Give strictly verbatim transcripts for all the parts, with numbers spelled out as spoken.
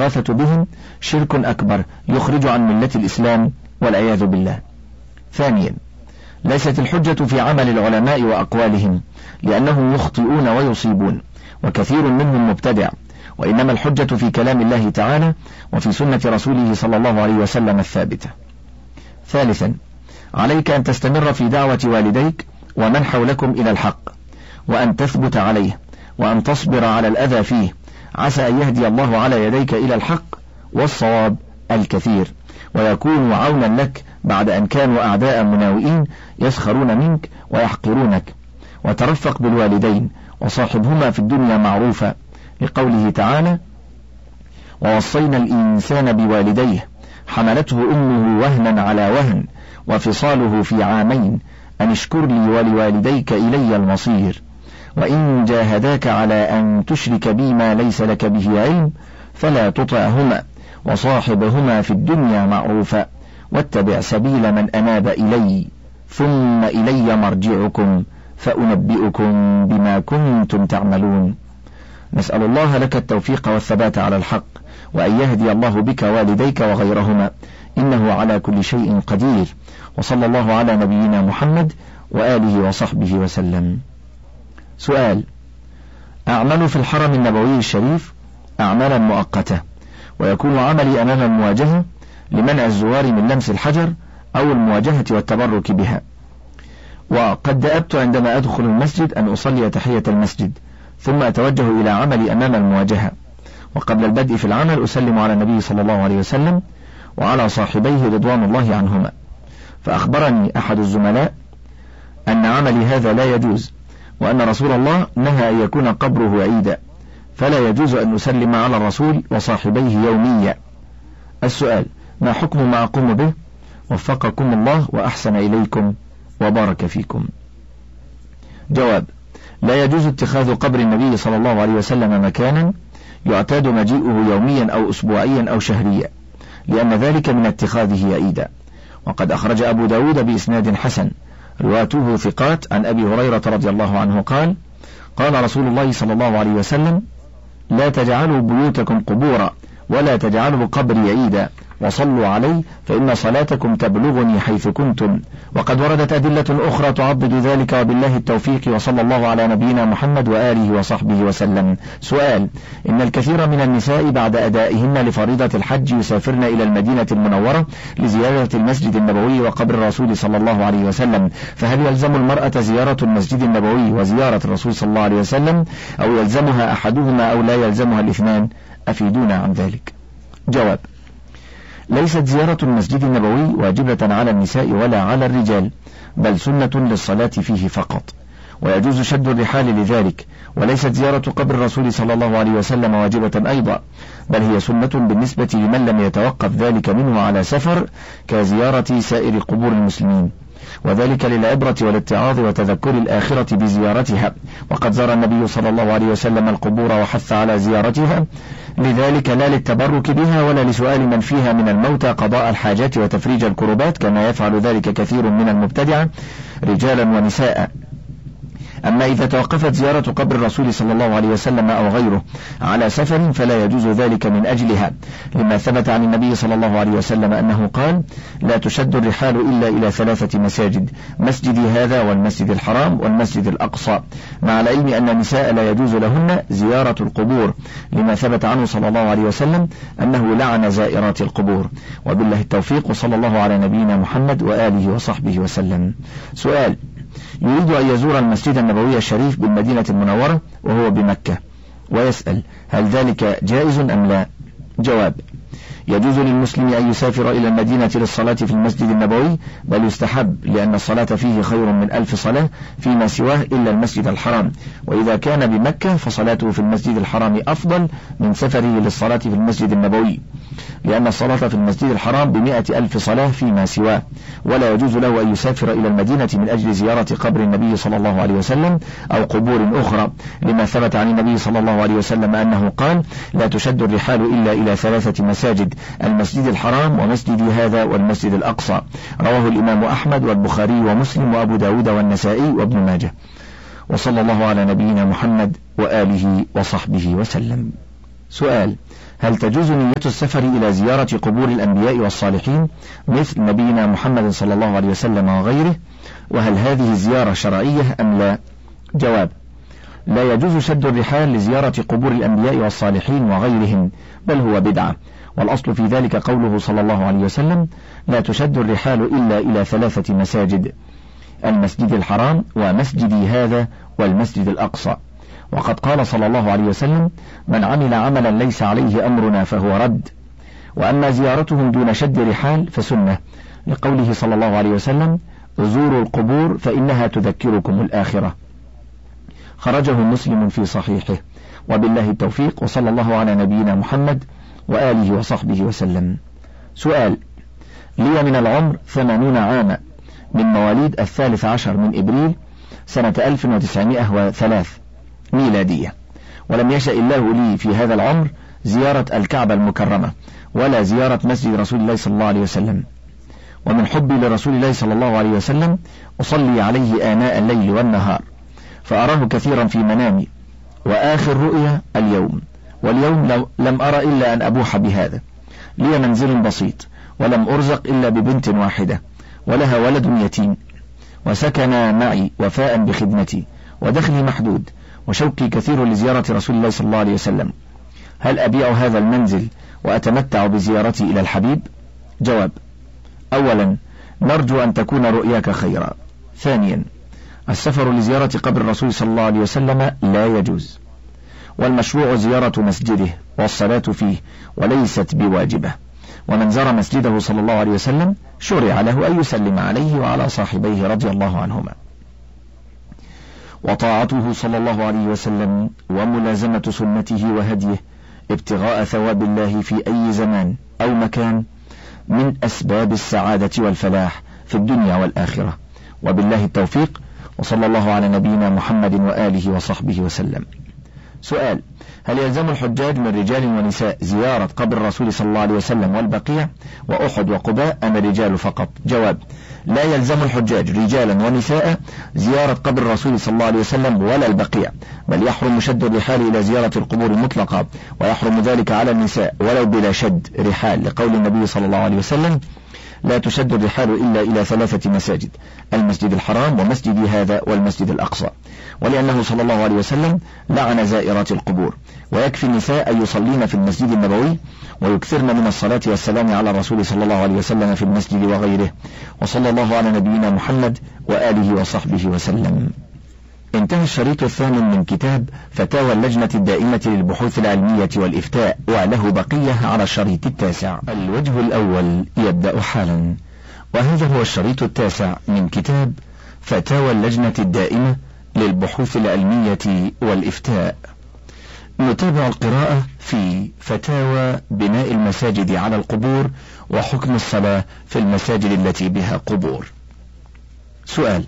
والاستغاثة بهم شرك أكبر يخرج عن ملة الإسلام والعياذ بالله. ثانيا، ليست الحجة في عمل العلماء وأقوالهم لأنهم يخطئون ويصيبون وكثير منهم مبتدع، وإنما الحجة في كلام الله تعالى وفي سنة رسوله صلى الله عليه وسلم الثابتة. ثالثا، عليك أن تستمر في دعوة والديك ومن حولكم إلى الحق، وأن تثبت عليه، وأن تصبر على الأذى فيه، عسى أن يهدي الله على يديك إلى الحق والصواب الكثير، ويكون عونا لك بعد أن كانوا أعداء مناوئين يسخرون منك ويحقرونك. وترفق بالوالدين وصاحبهما في الدنيا معروفا، لقوله تعالى: ووصينا الإنسان بوالديه حملته أمه وهنا على وهن وفصاله في عامين أن اشكر لي ولوالديك إلي المصير، وإن جاهداك على أن تشرك بي ما ليس لك به علم فلا تطعهما وصاحبهما في الدنيا معروفا واتبع سبيل من أناب إلي ثم إلي مرجعكم فأنبئكم بما كنتم تعملون. نسأل الله لك التوفيق والثبات على الحق، وأن يهدي الله بك والديك وغيرهما، إنه على كل شيء قدير. وصلى الله على نبينا محمد وآله وصحبه وسلم. سؤال: أعمل في الحرم النبوي الشريف أعمالا مؤقتة، ويكون عملي أمام المواجهة لمنع الزوار من لمس الحجر أو المواجهة والتبرك بها، وقد دأبت عندما أدخل المسجد أن أصلي تحية المسجد ثم أتوجه إلى عملي أمام المواجهة، وقبل البدء في العمل أسلم على النبي صلى الله عليه وسلم وعلى صاحبيه رضوان الله عنهما، فأخبرني أحد الزملاء أن عملي هذا لا يجوز، وأن رسول الله نهى أن يكون قبره عيدا، فلا يجوز أن أسلم على الرسول وصاحبيه يوميا. السؤال: ما حكم ما أقوم به؟ وفقكم الله وأحسن إليكم وبارك فيكم. جواب: لا يجوز اتخاذ قبر النبي صلى الله عليه وسلم مكانا يعتاد مجيئه يوميا أو أسبوعيا أو شهريا، لأن ذلك من اتخاذه عيدا. وقد أخرج أبو داود بإسناد حسن رواته ثقات عن أبي هريرة رضي الله عنه قال: قال رسول الله صلى الله عليه وسلم: لا تجعلوا بيوتكم قبورا ولا تجعلوا قبري عيدا وصلوا علي فإن صلاتكم تبلغني حيث كنتم. وقد وردت أدلة أخرى تعضد ذلك، وبالله التوفيق، وصلى الله على نبينا محمد وآله وصحبه وسلم. سؤال: إن الكثير من النساء بعد أدائهن لفريضة الحج يسافرن إلى المدينة المنورة لزيارة المسجد النبوي وقبر الرسول صلى الله عليه وسلم، فهل يلزم المرأة زيارة المسجد النبوي وزيارة الرسول صلى الله عليه وسلم، أو يلزمها أحدهما أو لا يلزمها الاثنان؟ أفيدونا عن ذلك. جواب: ليست زيارة المسجد النبوي واجبة على النساء ولا على الرجال، بل سنة للصلاة فيه فقط، ويجوز شد الرحال لذلك، وليست زيارة قبر الرسول صلى الله عليه وسلم واجبة أيضا، بل هي سنة بالنسبة لمن لم يتوقف ذلك منه على سفر كزيارة سائر قبور المسلمين، وذلك للعبرة والاتعاظ وتذكر الآخرة بزيارتها. وقد زار النبي صلى الله عليه وسلم القبور وحث على زيارتها، لذلك لا للتبرك بها ولا لسؤال من فيها من الموتى قضاء الحاجات وتفريج الكربات كما يفعل ذلك كثير من المبتدعة رجالا ونساء. أما إذا توقفت زيارة قبر الرسول صلى الله عليه وسلم أو غيره على سفر فلا يجوز ذلك من أجلها، لما ثبت عن النبي صلى الله عليه وسلم أنه قال: لا تشد الرحال إلا إلى ثلاثة مساجد، مسجدي هذا والمسجد الحرام والمسجد الأقصى، مع العلم أن النساء لا يجوز لهن زيارة القبور، لما ثبت عنه صلى الله عليه وسلم أنه لعن زائرات القبور. وبالله التوفيق، وصلى الله على نبينا محمد وآله وصحبه وسلم. سؤال: يريد أن يزور المسجد النبوي الشريف بالمدينة المنورة وهو بمكة، ويسأل: هل ذلك جائز أم لا؟ جواب: يجوز للمسلم أن يسافر إلى المدينة للصلاة في المسجد النبوي، بل يستحب، لأن الصلاة فيه خير من ألف صلاة فيما سواه إلا المسجد الحرام، وإذا كان بمكة فصلاته في المسجد الحرام أفضل من سفره للصلاة في المسجد النبوي، لأن الصلاة في المسجد الحرام بمئة ألف صلاة فيما سواه، ولا يجوز له أن يسافر إلى المدينة من أجل زيارة قبر النبي صلى الله عليه وسلم أو قبور أخرى، لما ثبت عن النبي صلى الله عليه وسلم أنه قال: لا تشد الرحال إلا إلى ثلاثة مساجد، المسجد الحرام ومسجد هذا والمسجد الأقصى. رواه الإمام أحمد والبخاري ومسلم وأبو داود والنسائي وابن ماجه. وصلى الله على نبينا محمد وآله وصحبه وسلم. سؤال: هل تجوز نية السفر إلى زيارة قبور الأنبياء والصالحين مثل نبينا محمد صلى الله عليه وسلم وغيره؟ وهل هذه الزيارة شرعية أم لا؟ جواب: لا يجوز شد الرحال لزيارة قبور الأنبياء والصالحين وغيرهم، بل هو بدعة، والأصل في ذلك قوله صلى الله عليه وسلم: لا تشد الرحال إلا إلى ثلاثة مساجد: المسجد الحرام ومسجدي هذا والمسجد الأقصى. وقد قال صلى الله عليه وسلم: من عمل عملا ليس عليه أمرنا فهو رد. وأما زيارتهم دون شد رحال فسنة، لقوله صلى الله عليه وسلم: زوروا القبور فإنها تذكركم الآخرة. خرجه مسلم في صحيحه. وبالله التوفيق، وصلى الله على نبينا محمد وآله وصحبه وسلم. سؤال: لي من العمر ثمانون عاما، من مواليد الثالث عشر من إبريل سنة ألف وتسعمائة وثلاثة ميلادية، ولم يشأ الله لي في هذا العمر زيارة الكعبة المكرمة ولا زيارة مسجد رسول الله صلى الله عليه وسلم، ومن حبي لرسول الله صلى الله عليه وسلم أصلي عليه آناء الليل والنهار، فأراه كثيرا في منامي، وآخر رؤيا اليوم، واليوم لم أرى إلا أن أبوح بهذا. لي منزل بسيط، ولم أرزق إلا ببنت واحدة ولها ولد يتيم، وسكن معي وفاء بخدمتي، ودخلي محدود، وشوقي كثير لزيارة رسول الله صلى الله عليه وسلم. هل أبيع هذا المنزل وأتمتع بزيارتي إلى الحبيب؟ جواب: أولا، نرجو أن تكون رؤياك خيرا. ثانيا، السفر لزيارة قبر الرسول صلى الله عليه وسلم لا يجوز، والمشروع زيارة مسجده والصلاة فيه، وليست بواجبة. ومن زار مسجده صلى الله عليه وسلم شرع له أن يسلم عليه وعلى صاحبيه رضي الله عنهما. وطاعته صلى الله عليه وسلم وملازمة سنته وهديه ابتغاء ثواب الله في أي زمان أو مكان من أسباب السعادة والفلاح في الدنيا والآخرة. وبالله التوفيق، وصلى الله على نبينا محمد وآله وصحبه وسلم. سؤال: هل يلزم الحجاج من رجال ونساء زيارة قبر الرسول صلى الله عليه وسلم والبقيع وأحد وقباء أم الرجال فقط؟ جواب: لا يلزم الحجاج رجالا ونساء زيارة قبر الرسول صلى الله عليه وسلم ولا البقيع، بل يحرم شد الرحال إلى زيارة القبور مطلقا، ويحرم ذلك على النساء ولو بلا شد رحال، لقول النبي صلى الله عليه وسلم: لا تشد الرحال إلا إلى ثلاثة مساجد: المسجد الحرام ومسجدي هذا والمسجد الأقصى. ولأنه صلى الله عليه وسلم لعن زائرات القبور. ويكفي النساء أن يصلين في المسجد النبوي ويكثرن من الصلاة والسلام على الرسول صلى الله عليه وسلم في المسجد وغيره. وصلى الله على نبينا محمد وآله وصحبه وسلم. انتهى الشريط الثامن من كتاب فتاوى اللجنة الدائمة للبحوث العلمية والإفتاء، وله بقية على الشريط التاسع. الوجه الأول يبدأ حالا، وهذا هو الشريط التاسع من كتاب فتاوى اللجنة الدائمة للبحوث العلمية والإفتاء. نتابع القراءة في فتاوى بناء المساجد على القبور وحكم الصلاة في المساجد التي بها قبور. سؤال: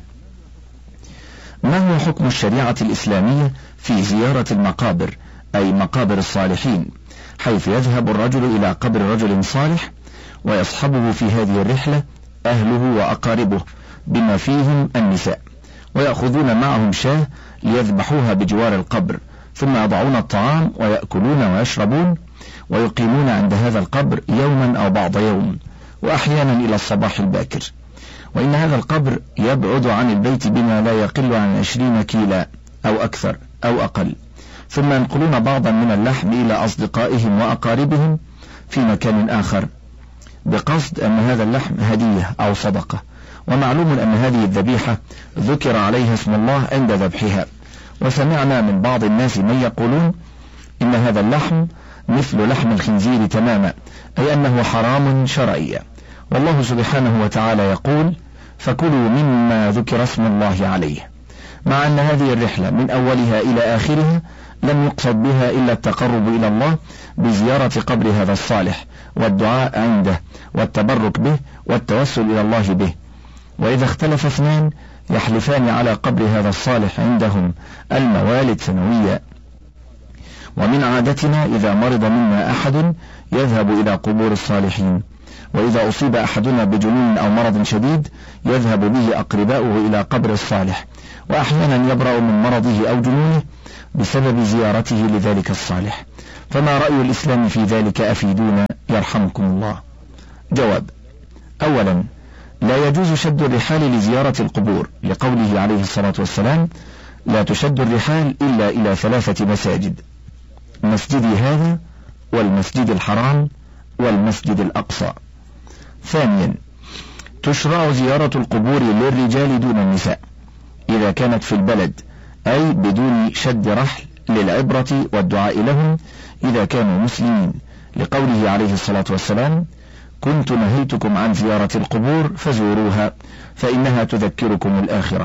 ما هو حكم الشريعة الإسلامية في زيارة المقابر، أي مقابر الصالحين، حيث يذهب الرجل إلى قبر رجل صالح ويصحبه في هذه الرحلة أهله وأقاربه بما فيهم النساء، ويأخذون معهم شاة ليذبحوها بجوار القبر، ثم يضعون الطعام ويأكلون ويشربون، ويقيمون عند هذا القبر يوما أو بعض يوم، وأحيانا إلى الصباح الباكر. وإن هذا القبر يبعد عن البيت بما لا يقل عن عشرين كيلا أو أكثر أو أقل، ثم ينقلون بعضا من اللحم إلى أصدقائهم وأقاربهم في مكان آخر، بقصد أن هذا اللحم هدية أو صدقة. ومعلوم أن هذه الذبيحة ذكر عليها اسم الله عند ذبحها. وسمعنا من بعض الناس من يقولون إن هذا اللحم مثل لحم الخنزير تماما، أي أنه حرام شرعيا. والله سبحانه وتعالى يقول: فكلوا مما ذكر اسم الله عليه، مع أن هذه الرحلة من أولها إلى آخرها لم يقصد بها إلا التقرب إلى الله بزيارة قبر هذا الصالح والدعاء عنده والتبرك به والتوسل إلى الله به. وإذا اختلف اثنان يحلفان على قبر هذا الصالح عندهم الموالد سنويا. ومن عادتنا إذا مرض منا أحد يذهب إلى قبور الصالحين، وإذا أصيب أحدنا بجنون أو مرض شديد يذهب به أقرباؤه إلى قبر الصالح، وأحيانا يبرأ من مرضه أو جنونه بسبب زيارته لذلك الصالح، فما رأي الإسلام في ذلك؟ أفيدونا يرحمكم الله. جواب: أولا، لا يجوز شد الرحال لزيارة القبور، لقوله عليه الصلاة والسلام: لا تشد الرحال إلا إلى ثلاثة مساجد: مسجدي هذا، والمسجد الحرام، والمسجد الأقصى. ثانيا، تشرع زيارة القبور للرجال دون النساء إذا كانت في البلد، أي بدون شد رحل، للعبرة والدعاء لهم إذا كانوا مسلمين، لقوله عليه الصلاة والسلام: كنت نهيتكم عن زيارة القبور فزوروها فإنها تذكركم الآخرة،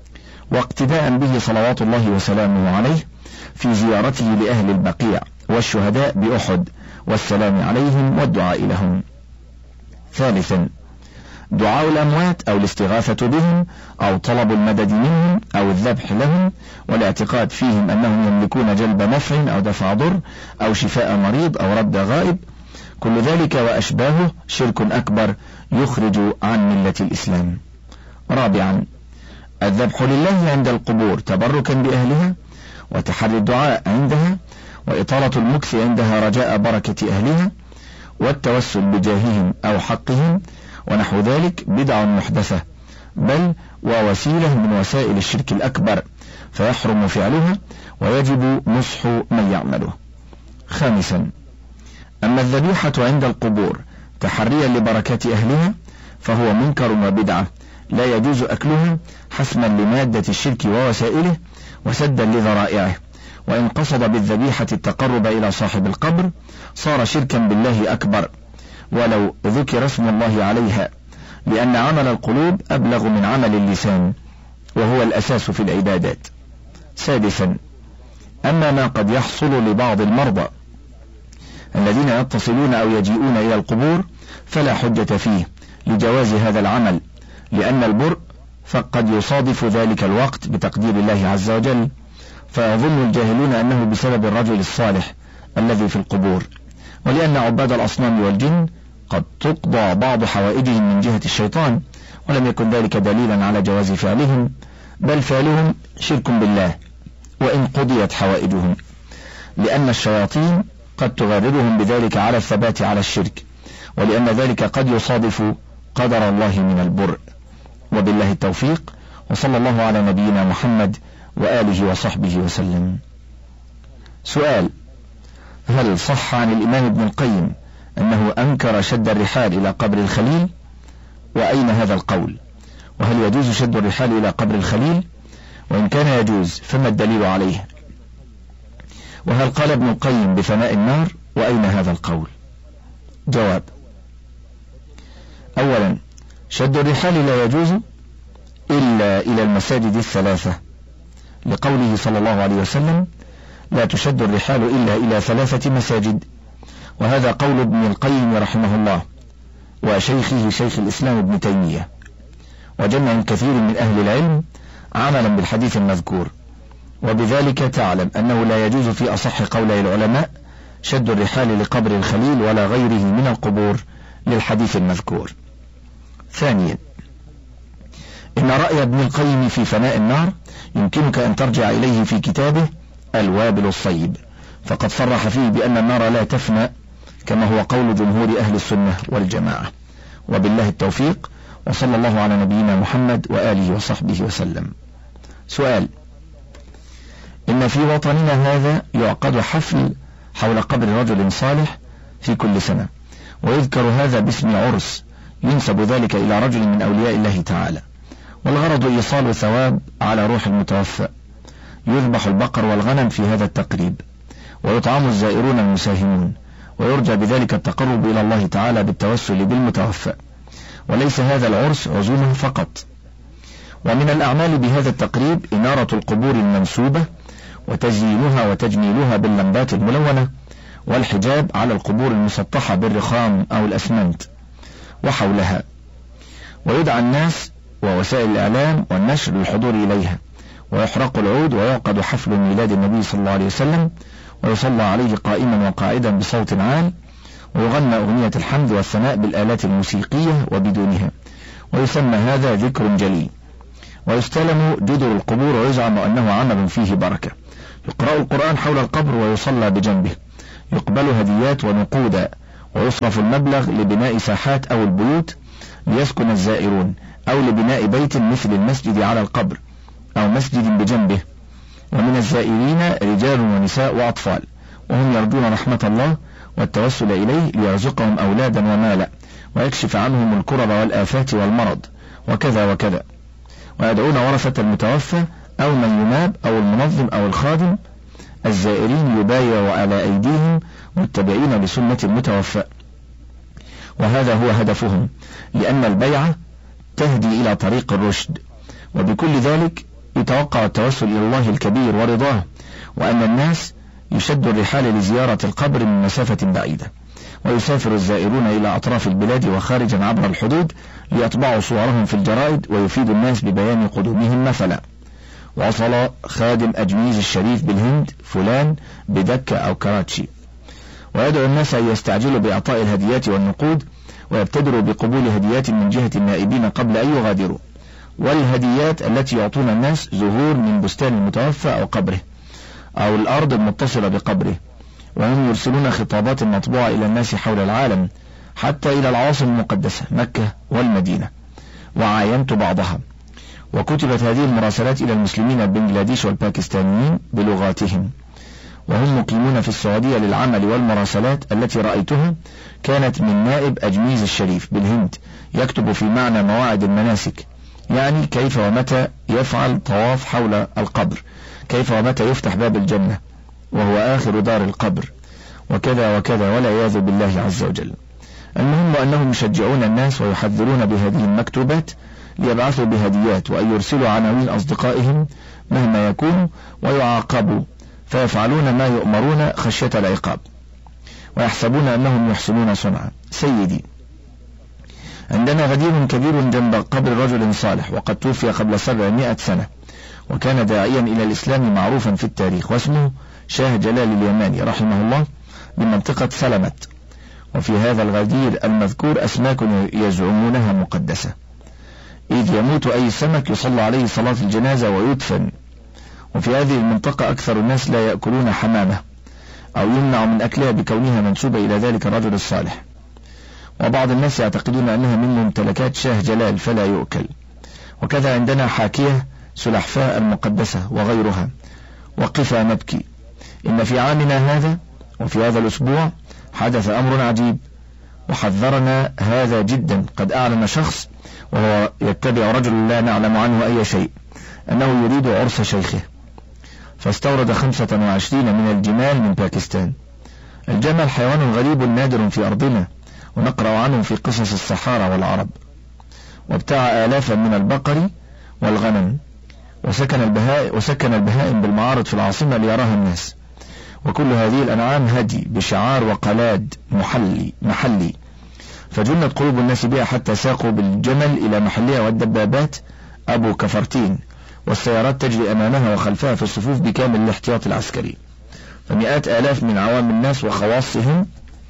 واقتداء به صلوات الله وسلامه عليه في زيارته لأهل البقيع والشهداء بأحد والسلام عليهم والدعاء لهم. ثالثا، دعاء الأموات أو الاستغاثة بهم أو طلب المدد منهم أو الذبح لهم والاعتقاد فيهم أنهم يملكون جلب نفع أو دفع ضر أو شفاء مريض أو رد غائب، كل ذلك وأشباهه شرك أكبر يخرج عن ملة الإسلام. رابعا، الذبح لله عند القبور تبركا بأهلها وتحري الدعاء عندها وإطالة المكث عندها رجاء بركة أهلها والتوسل بجاههم أو حقهم ونحو ذلك بدع محدثة، بل ووسيلة من وسائل الشرك الأكبر، فيحرم فعلها ويجب نصح من يعمله. خامسا، أما الذبيحة عند القبور تحريا لبركة أهلها فهو منكر وبدعة لا يجوز أكلها حسما لمادة الشرك ووسائله وسدا لذرائعه، وإن قصد بالذبيحة التقرب إلى صاحب القبر صار شركا بالله أكبر ولو ذكر اسم الله عليها، لأن عمل القلوب أبلغ من عمل اللسان وهو الأساس في العبادات. سادسا، أما ما قد يحصل لبعض المرضى الذين يتصلون أو يجيئون إلى القبور فلا حجة فيه لجواز هذا العمل، لأن البرء فقد يصادف ذلك الوقت بتقدير الله عز وجل، فيظن الجاهلون أنه بسبب الرجل الصالح الذي في القبور، ولأن عباد الأصنام والجن قد تقضى بعض حوائجهم من جهة الشيطان، ولم يكن ذلك دليلا على جواز فعلهم، بل فعلهم شرك بالله وإن قضيت حوائجهم، لأن الشياطين قد تغررهم بذلك على الثبات على الشرك، ولأن ذلك قد يصادف قدر الله من البرء. وبالله التوفيق، وصلى الله على نبينا محمد وآله وصحبه وسلم. سؤال: هل صح عن الإمام ابن القيم أنه أنكر شد الرحال إلى قبر الخليل؟ وأين هذا القول؟ وهل يجوز شد الرحال إلى قبر الخليل؟ وإن كان يجوز فما الدليل عليه؟ وهل قال ابن القيم بفناء النار؟ وأين هذا القول؟ جواب: أولا، شد الرحال لا يجوز إلا إلى المساجد الثلاثة، لقوله صلى الله عليه وسلم: لا تشد الرحال إلا إلى ثلاثة مساجد، وهذا قول ابن القيم رحمه الله وشيخه شيخ الإسلام ابن تيمية وجمع كثير من أهل العلم عملا بالحديث المذكور، وبذلك تعلم أنه لا يجوز في أصح قولي العلماء شد الرحال لقبر الخليل ولا غيره من القبور للحديث المذكور. ثانيا، إن رأي ابن القيم في فناء النار يمكنك أن ترجع إليه في كتابه الوابل الصيب، فقد صرح فيه بأن النار لا تفنى كما هو قول جمهور أهل السنة والجماعة. وبالله التوفيق، وصلى الله على نبينا محمد وآله وصحبه وسلم. سؤال: إن في وطننا هذا يعقد حفل حول قبر رجل صالح في كل سنة، ويذكر هذا باسم عرس ينسب ذلك إلى رجل من أولياء الله تعالى، والغرض إيصال ثواب على روح المتوفى. يذبح البقر والغنم في هذا التقريب، ويطعم الزائرون المساهمون، ويرجى بذلك التقرب إلى الله تعالى بالتوسل بالمتوفى، وليس هذا العرس عزومة فقط. ومن الأعمال بهذا التقريب إنارة القبور المنسوبة وتزيينها وتجميلها باللمبات الملونة، والحجاب على القبور المسطحة بالرخام أو الأسمنت وحولها، ويدعى الناس ووسائل الإعلام والنشر للحضور إليها، ويحرق العود ويعقد حفل ميلاد النبي صلى الله عليه وسلم، ويصلى عليه قائما وقاعدا بصوت عال، ويغنى أغنية الحمد والثناء بالآلات الموسيقية وبدونها، ويسمى هذا ذكر جلي، ويستلم جدر القبور ويزعم أنه عمل فيه بركة، يقرأ القرآن حول القبر ويصلى بجنبه، يقبل هديات ونقودا، ويصرف المبلغ لبناء ساحات أو البيوت ليسكن الزائرون، أو لبناء بيت مثل المسجد على القبر أو مسجد بجنبه. ومن الزائرين رجال ونساء وأطفال، وهم يرجون رحمة الله والتوسل إليه ليرزقهم أولادا ومالا، ويكشف عنهم الكرب والآفات والمرض، وكذا وكذا. ويدعون ورثة المتوفى أو من يناب أو المنظم أو الخادم الزائرين يبايع على أيديهم متبعين لسنة المتوفى، وهذا هو هدفهم، لأن البيعة تهدي إلى طريق الرشد. وبكل ذلك يتوقع التوسل إلى الله الكبير ورضاه، وأن الناس يشد الرحال لزيارة القبر من مسافة بعيدة، ويسافر الزائرون إلى أطراف البلاد وخارجا عبر الحدود ليطبعوا صورهم في الجرائد ويفيدوا الناس ببيان قدومهم مثلا. وصل خادم أجميز الشريف بالهند فلان بدكة أو كراتشي، ويدعو الناس أن يستعجلوا بإعطاء الهديات والنقود، ويبتدروا بقبول هديات من جهة النائبين قبل أن يغادروا. والهديات التي يعطون الناس زهور من بستان المتوفى أو قبره أو الأرض المتصلة بقبره، وهم يرسلون خطابات مطبوعة إلى الناس حول العالم حتى إلى العواصم المقدسة مكة والمدينة، وعاينت بعضها. وكتبت هذه المراسلات إلى المسلمين البنغلاديش والباكستانيين بلغاتهم، وهم مقيمون في السعودية للعمل. والمراسلات التي رأيتها كانت من نائب أجميز الشريف بالهند يكتب في معنى مواعيد المناسك، يعني كيف ومتى يفعل طواف حول القبر، كيف ومتى يفتح باب الجنة وهو آخر دار القبر، وكذا وكذا، والعياذ بالله عز وجل. المهم أنهم يشجعون الناس ويحذرون بهذه المكتوبات ليبعثوا بهديات، وأن يرسلوا عناوين أصدقائهم مهما يكونوا، ويعاقبوا فيفعلون ما يؤمرون خشية العقاب، ويحسبون أنهم يحسنون صنعا. سيدي، عندنا غدير كبير جنب قبر رجل صالح، وقد توفي قبل سبعمائة سنة، وكان داعيا إلى الإسلام معروفا في التاريخ، واسمه شاه جلال اليماني رحمه الله، من منطقة سلمت. وفي هذا الغدير المذكور أسماك يزعمونها مقدسة، إذ يموت أي سمك يصلى عليه صلاة الجنازة ويدفن. وفي هذه المنطقة أكثر الناس لا يأكلون حمامة، أو يمنع من أكلها بكونها منسوبة إلى ذلك الرجل الصالح، وبعض الناس يعتقدون أنها من ممتلكات شاه جلال فلا يؤكل. وكذا عندنا حاكية سلحفاء المقدسة وغيرها. وقفا نبكي، إن في عامنا هذا وفي هذا الأسبوع حدث أمر عجيب، وحذرنا هذا جدا. قد أعلن شخص وهو يتبع رجل لا نعلم عنه أي شيء أنه يريد عرس شيخه، فاستورد خمسة وعشرين من الجمال من باكستان. الجمل حيوان غريب نادر في أرضنا، ونقرأ عنه في قصص الصحارى والعرب. وابتاع آلافا من البقر والغنم، وسكن البهائم, وسكن البهائم بالمعارض في العاصمة ليراها الناس. وكل هذه الأنعام هدي بشعار وقلاد محلي محلي فجنت قلوب الناس بها حتى ساقوا بالجمل إلى محلها، والدبابات أبو كفرتين والسيارات تجري أمامها وخلفها في الصفوف بكامل الاحتياط العسكري. فمئات آلاف من عوام الناس وخواصهم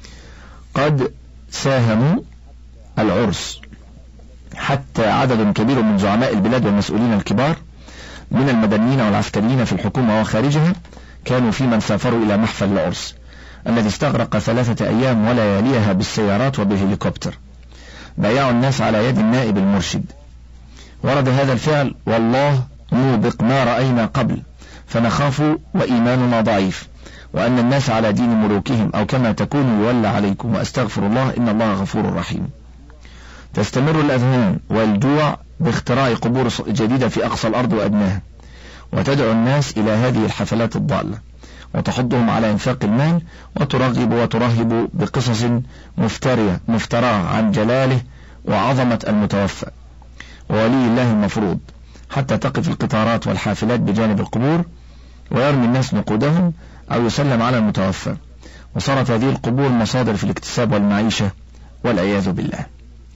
قد ساهموا العرس، حتى عدد كبير من زعماء البلاد والمسؤولين الكبار من المدنيين والعسكريين في الحكومة وخارجها كانوا في من سافروا إلى محفل العرس الذي استغرق ثلاثة أيام ولياليها بالسيارات وبهليكوبتر. بايعوا الناس على يد النائب المرشد. ورد هذا الفعل والله موبق ما رأينا قبل، فنخاف وإيماننا ضعيف، وأن الناس على دين ملوكهم، أو كما تكونوا يولى عليكم، وأستغفر الله إن الله غفور رحيم. تستمر الأذهان والجوع باختراع قبور جديدة في أقصى الأرض وأدناها، وتدعو الناس إلى هذه الحفلات الضالة، وتحضهم على إنفاق المال، وترغب وترهب بقصص مفترية مفتراه عن جلاله وعظمة المتوفى وولي الله المفروض، حتى تقف القطارات والحافلات بجانب القبور ويرمي الناس نقودهم أو يسلم على المتوفى. وصارت هذه القبور مصادر في الاكتساب والمعيشة والعياذ بالله.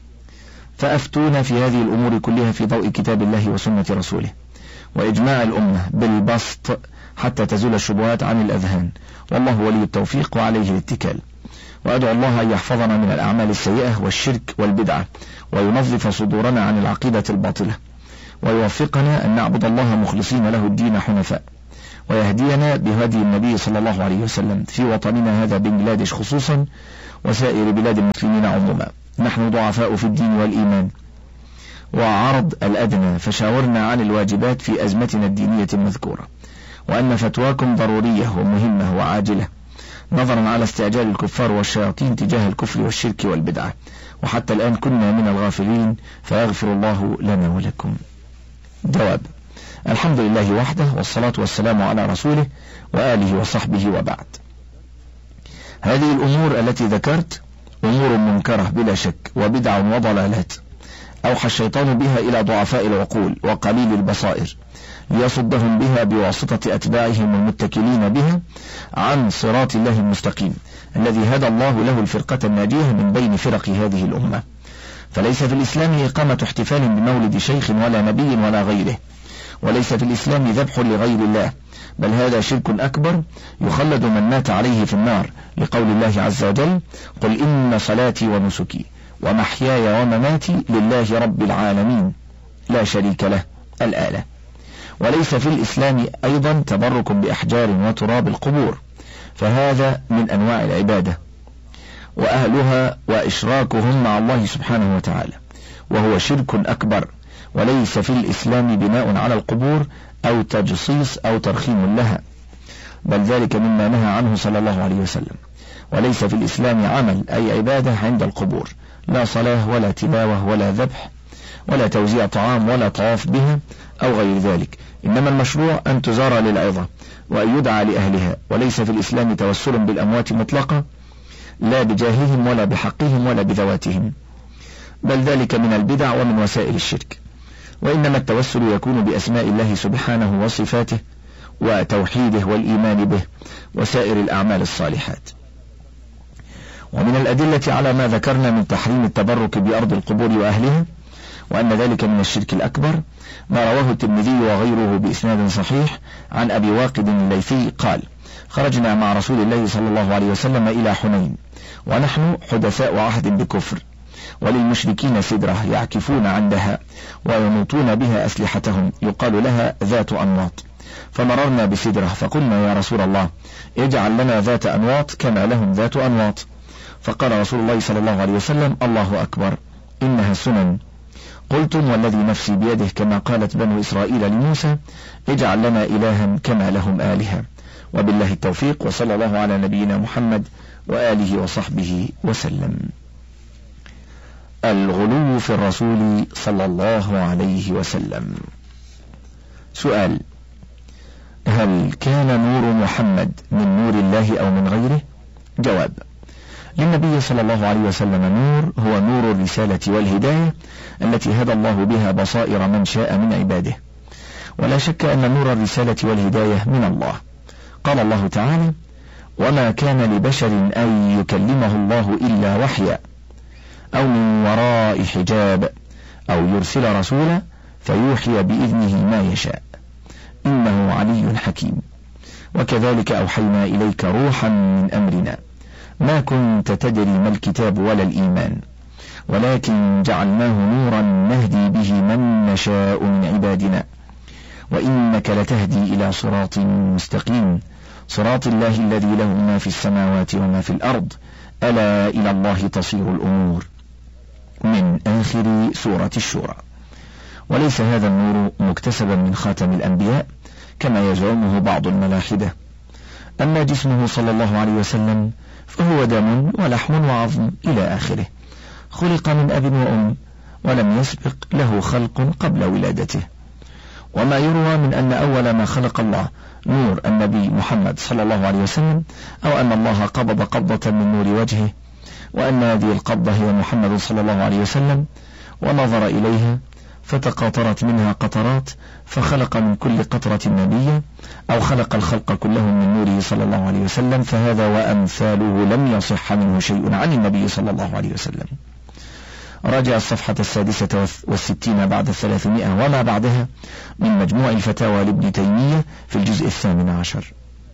فأفتونا في هذه الأمور كلها في ضوء كتاب الله وسنة رسوله، وإجماع الأمة بالبسط حتى تزول الشبهات عن الأذهان، والله ولي التوفيق وعليه الاتكال. وأدعو الله أن يحفظنا من الأعمال السيئة والشرك والبدعة، وينظف صدورنا عن العقيدة الباطلة، ويوفقنا أن نعبد الله مخلصين له الدين حنفاء، ويهدينا بهدي النبي صلى الله عليه وسلم في وطننا هذا بنجلاديش خصوصا وسائر بلاد المسلمين عموما. نحن ضعفاء في الدين والإيمان وعرض الأدنى، فشاورنا عن الواجبات في أزمتنا الدينية المذكورة، وأن فتواكم ضرورية ومهمة وعاجلة نظرا على استعجال الكفار والشياطين تجاه الكفر والشرك والبدعة، وحتى الآن كنا من الغافلين، فيغفر الله لنا ولكم. جواب: الحمد لله وحده، والصلاة والسلام على رسوله وآله وصحبه، وبعد. هذه الأمور التي ذكرت أمور منكرة بلا شك، وبدع وضلالات أوحى الشيطان بها إلى ضعفاء العقول وقليل البصائر ليصدهم بها بواسطة أتباعهم المتكلين بها عن صراط الله المستقيم الذي هدى الله له الفرقة الناجية من بين فرق هذه الأمة. فليس في الإسلام إقامة احتفال بمولد شيخ ولا نبي ولا غيره، وليس في الإسلام ذبح لغير الله، بل هذا شرك أكبر يخلد من مات عليه في النار، لقول الله عز وجل: قل إن صلاتي ونسكي ومحياي ومماتي لله رب العالمين لا شريك له، الآية. وليس في الإسلام أيضا تبرك بأحجار وتراب القبور، فهذا من أنواع العبادة وأهلها وإشراكهم مع الله سبحانه وتعالى، وهو شرك أكبر. وليس في الإسلام بناء على القبور أو تجصيص أو ترخيم لها، بل ذلك مما نهى عنه صلى الله عليه وسلم. وليس في الإسلام عمل أي عبادة عند القبور، لا صلاة ولا تلاوة ولا ذبح ولا توزيع طعام ولا طواف بها أو غير ذلك، إنما المشروع أن تزار للعظة وأن يدعى لأهلها. وليس في الإسلام توسل بالأموات مطلقة، لا بجاههم ولا بحقهم ولا بذواتهم، بل ذلك من البدع ومن وسائل الشرك. وإنما التوسل يكون بأسماء الله سبحانه وصفاته وتوحيده والإيمان به وسائر الأعمال الصالحات. ومن الأدلة على ما ذكرنا من تحريم التبرك بأرض القبور وأهلها وأن ذلك من الشرك الأكبر ما رواه الترمذي وغيره بإسناد صحيح عن أبي واقد الليثي قال: خرجنا مع رسول الله صلى الله عليه وسلم إلى حنين ونحن حدثاء عهد بكفر، وللمشركين سدرة يعكفون عندها ويموتون بها أسلحتهم يقال لها ذات أنواط، فمررنا بسدرة فقلنا: يا رسول الله اجعل لنا ذات أنواط كما لهم ذات أنواط. فقال رسول الله صلى الله عليه وسلم: الله أكبر، إنها سنن. قلتم والذي نفسي بيده كما قالت بنو إسرائيل لموسى: اجعل لنا إلها كما لهم آلهة. وبالله التوفيق، وصلى الله على نبينا محمد وآله وصحبه وسلم. الغلو في الرسول صلى الله عليه وسلم. سؤال: هل كان نور محمد من نور الله أو من غيره؟ جواب: للنبي صلى الله عليه وسلم نور هو نور الرسالة والهداية التي هدى الله بها بصائر من شاء من عباده، ولا شك أن نور الرسالة والهداية من الله. قال الله تعالى: وما كان لبشر أن يكلمه الله إلا وحيا أو من وراء حجاب أو يرسل رسولا فيوحي بإذنه ما يشاء إنه علي حكيم. وكذلك أوحينا إليك روحا من أمرنا ما كنت تدري ما الكتاب ولا الإيمان ولكن جعلناه نورا نهدي به من نشاء من عبادنا وإنك لتهدي إلى صراط مستقيم صراط الله الذي له ما في السماوات وما في الأرض ألا إلى الله تصير الأمور، من آخر سورة الشورى. وليس هذا النور مكتسبا من خاتم الأنبياء كما يزعمه بعض الملاحدة. أما جسمه صلى الله عليه وسلم فهو دم ولحم وعظم إلى آخره، خلق من أب وأم ولم يسبق له خلق قبل ولادته. وما يروى من أن أول ما خلق الله نور النبي محمد صلى الله عليه وسلم، أو أن الله قبض قبضة من نور وجهه وأن هذه القبضة هي محمد صلى الله عليه وسلم، ونظر إليها فتقاطرت منها قطرات فخلق من كل قطرة نبيا، أو خلق الخلق كلهم من نوره صلى الله عليه وسلم، فهذا وأمثاله لم يصح منه شيء عن النبي صلى الله عليه وسلم. راجع الصفحة السادسة والستين بعد الثلاثمائة وما بعدها من مجموع الفتاوى لابن تيمية في الجزء الثامن عشر.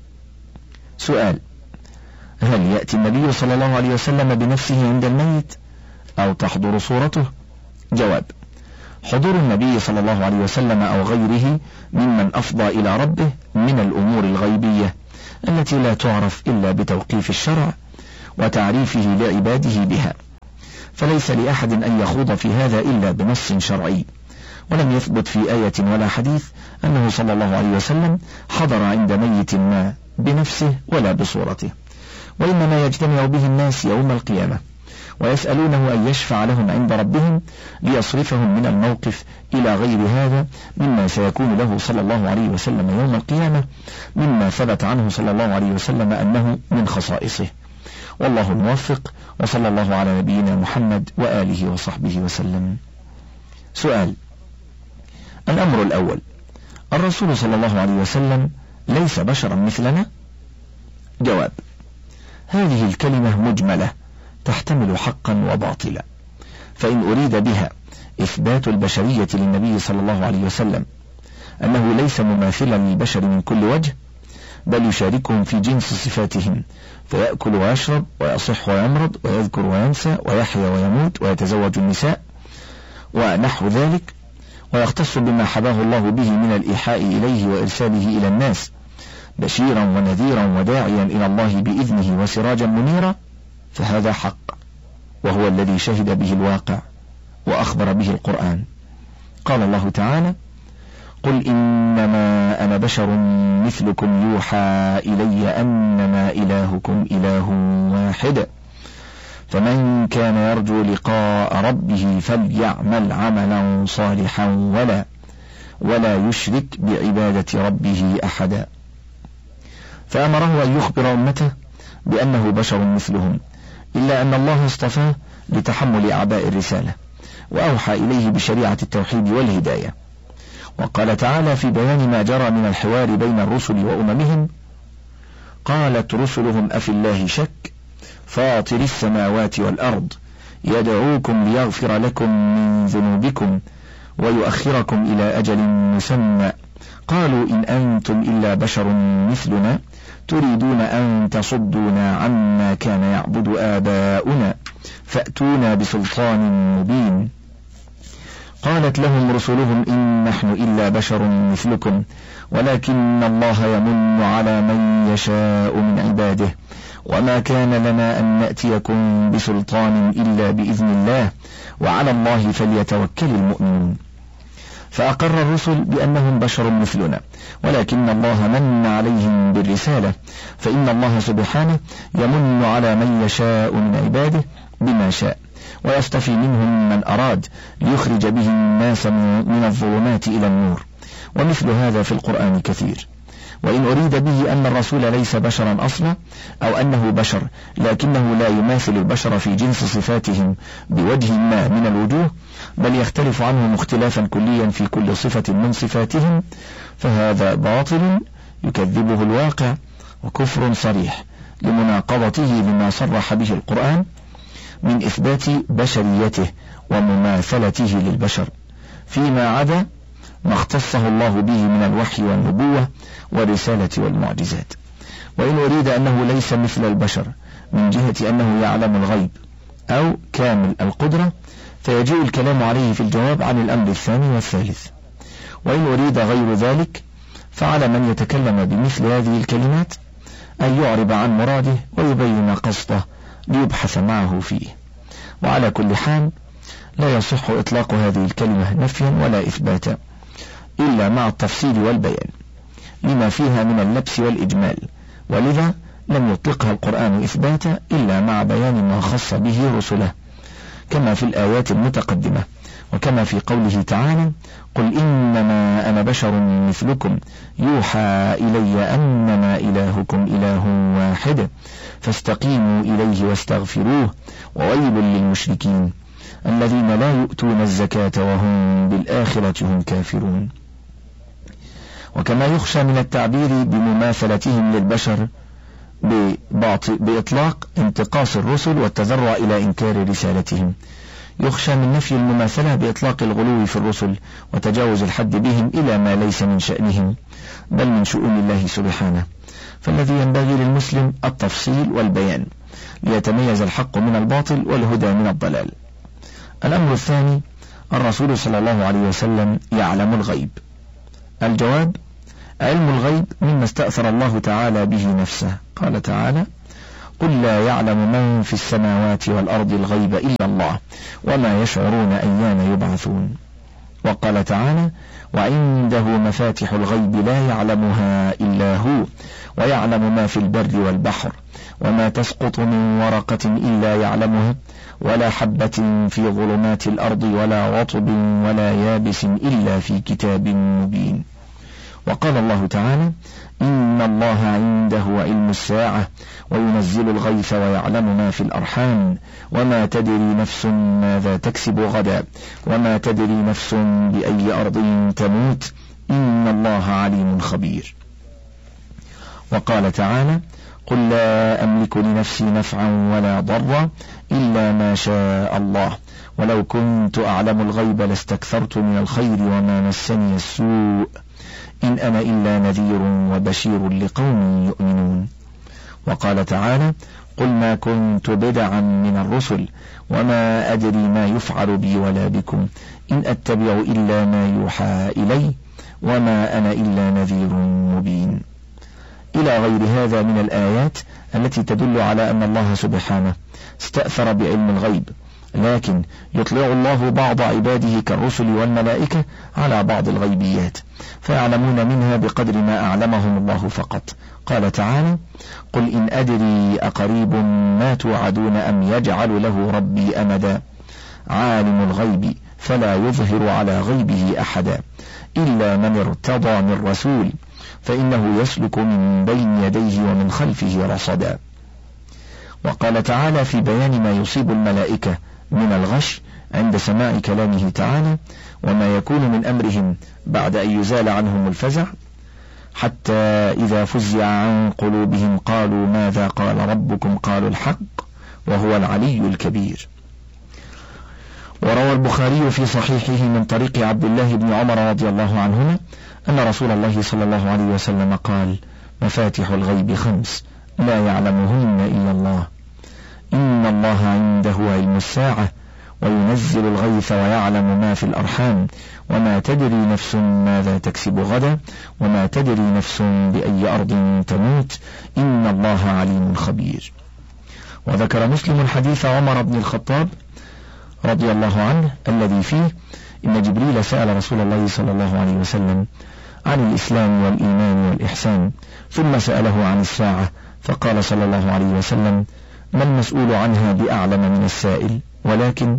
سؤال: هل يأتي النبي صلى الله عليه وسلم بنفسه عند الميت أو تحضر صورته؟ جواب: حضور النبي صلى الله عليه وسلم أو غيره ممن أفضى إلى ربه من الأمور الغيبية التي لا تعرف إلا بتوقيف الشرع وتعريفه لعباده بها، فليس لأحد أن يخوض في هذا إلا بنص شرعي، ولم يثبت في آية ولا حديث أنه صلى الله عليه وسلم حضر عند ميت ما بنفسه ولا بصورته، وإنما يجتمع به الناس يوم القيامة ويسألونه أن يشفع لهم عند ربهم ليصرفهم من الموقف إلى غير هذا مما سيكون له صلى الله عليه وسلم يوم القيامة، مما ثبت عنه صلى الله عليه وسلم أنه من خصائصه. والله الموفق، وصلى الله على نبينا محمد وآله وصحبه وسلم. سؤال: الأمر الأول، الرسول صلى الله عليه وسلم ليس بشرا مثلنا؟ جواب: هذه الكلمة مجملة تحتمل حقا وباطلا، فإن أريد بها إثبات البشرية للنبي صلى الله عليه وسلم أنه ليس مماثلا للبشر من كل وجه، بل يشاركهم في جنس صفاتهم، فيأكل ويشرب ويصح ويمرض ويذكر وينسى ويحيا ويموت ويتزوج النساء ونحو ذلك، ويختص بما حباه الله به من الإيحاء إليه وإرساله إلى الناس بشيرا ونذيرا وداعيا إلى الله بإذنه وسراجا منيرا، فهذا حق، وهو الذي شهد به الواقع وأخبر به القرآن. قال الله تعالى: قل إنما أنا بشر مثلكم يوحى إلي أنما إلهكم إله واحد فمن كان يرجو لقاء ربه فليعمل عملا صالحا ولا ولا يشرك بعبادة ربه أحدا. فأمره أن يخبر أمته بأنه بشر مثلهم، إلا أن الله اصطفاه لتحمل أعباء الرسالة، وأوحى إليه بشريعة التوحيد والهداية. وقال تعالى في بيان ما جرى من الحوار بين الرسل وأممهم: قالت رسلهم أفي الله شك فاطر السماوات والأرض يدعوكم ليغفر لكم من ذنوبكم ويؤخركم إلى أجل مسمى قالوا إن أنتم إلا بشر مثلنا تريدون أن تصدونا عما كان يعبد آباؤنا فأتونا بسلطان مبين. قالت لهم رسلهم إن نحن إلا بشر مثلكم ولكن الله يمن على من يشاء من عباده وما كان لنا أن نأتيكم بسلطان إلا بإذن الله وعلى الله فليتوكل المؤمنون. فأقر الرسل بأنهم بشر مثلنا، ولكن الله من عليهم بالرسالة، فإن الله سبحانه يمن على من يشاء من عباده بما شاء، ويصطفي منهم من أراد ليخرج به الناس من الظلمات إلى النور، ومثل هذا في القرآن كثير. وإن أريد به أن الرسول ليس بشرا أصلا، أو أنه بشر لكنه لا يماثل البشر في جنس صفاتهم بوجه ما من الوجوه، بل يختلف عنهم اختلافا كليا في كل صفة من صفاتهم، فهذا باطل يكذبه الواقع وكفر صريح لمناقضته لما صرح به القرآن من إثبات بشريته ومماثلته للبشر فيما عدا ما اختصه الله به من الوحي والنبوة والرسالة والمعجزات. وإن أريد أنه ليس مثل البشر من جهة أنه يعلم الغيب أو كامل القدرة، فيجيء الكلام عليه في الجواب عن الأمر الثاني والثالث. وإن أريد غير ذلك فعلى من يتكلم بمثل هذه الكلمات أن يعرب عن مراده ويبين قصده ليبحث معه فيه. وعلى كل حال لا يصح إطلاق هذه الكلمة نفيا ولا إثباتا إلا مع التفصيل والبيان لما فيها من اللبس والإجمال، ولذا لم يطلقها القرآن إثباتا إلا مع بيان ما خص به رسله، كما في الآيات المتقدمة، وكما في قوله تعالى: قل إنما أنا بشر مثلكم يوحى إلي أنما إلهكم إله واحد فاستقيموا إليه واستغفروه وويل للمشركين الذين لا يؤتون الزكاة وهم بالآخرة هم كافرون. وكما يخشى من التعبير بمماثلتهم للبشر بإطلاق انتقاص الرسل والتذرع إلى إنكار رسالتهم، يخشى من نفي المماثلة بإطلاق الغلو في الرسل وتجاوز الحد بهم إلى ما ليس من شأنهم بل من شؤون الله سبحانه. فالذي ينبغي للمسلم التفصيل والبيان ليتميز الحق من الباطل والهدى من الضلال. الأمر الثاني: الرسول صلى الله عليه وسلم يعلم الغيب؟ الجواب: علم الغيب مما استأثر الله تعالى به نفسه. قال تعالى: قل لا يعلم من في السماوات والأرض الغيب إلا الله وما يشعرون أيان يبعثون. وقال تعالى: وعنده مفاتح الغيب لا يعلمها إلا هو ويعلم ما في البر والبحر وما تسقط من ورقة إلا يعلمها ولا حبة في ظلمات الأرض ولا رطب ولا يابس إلا في كتاب مبين. وقال الله تعالى: إن الله عنده علم الساعة وينزل الغيث ويعلم ما في الأرحام وما تدري نفس ماذا تكسب غدا وما تدري نفس بأي أرض تموت إن الله عليم خبير. وقال تعالى: قل لا أملك لنفسي نفعا ولا ضرا إلا ما شاء الله ولو كنت أعلم الغيب لاستكثرت من الخير وما مسني السوء إن أنا إلا نذير وبشير لقوم يؤمنون. وقال تعالى: قل ما كنت بدعا من الرسل وما أدري ما يفعل بي ولا بكم إن أتبع إلا ما يوحى إلي وما أنا إلا نذير مبين. إلى غير هذا من الآيات التي تدل على أن الله سبحانه استأثر بعلم الغيب، لكن يطلع الله بعض عباده كالرسل والملائكة على بعض الغيبيات فيعلمون منها بقدر ما أعلمهم الله فقط. قال تعالى: قل إن أدري أقريب ما توعدون أم يجعل له ربي أمدا عالم الغيب فلا يظهر على غيبه أحدا إلا من ارتضى من رسول فإنه يسلك من بين يديه ومن خلفه رصدا. وقال تعالى في بيان ما يصيب الملائكة من الغش عند سماع كلامه تعالى وما يكون من أمرهم بعد أن يزال عنهم الفزع حتى إذا فزع عن قلوبهم قالوا ماذا قال ربكم قالوا الحق وهو العلي الكبير. وروى البخاري في صحيحه من طريق عبد الله بن عمر رضي الله عنهما أن رسول الله صلى الله عليه وسلم قال: مفاتح الغيب خمس لا يعلمهن إلا الله إن الله عنده علم الساعة وينزل الغيث ويعلم ما في الأرحام وما تدري نفس ماذا تكسب غدا وما تدري نفس بأي أرض تموت إن الله عليم خبير. وذكر مسلم حديث عمر بن الخطاب رضي الله عنه الذي فيه إن جبريل سأل رسول الله صلى الله عليه وسلم عن الإسلام والإيمان والإحسان ثم سأله عن الساعة فقال صلى الله عليه وسلم: ما المسؤول عنها بأعلم من السائل ولكن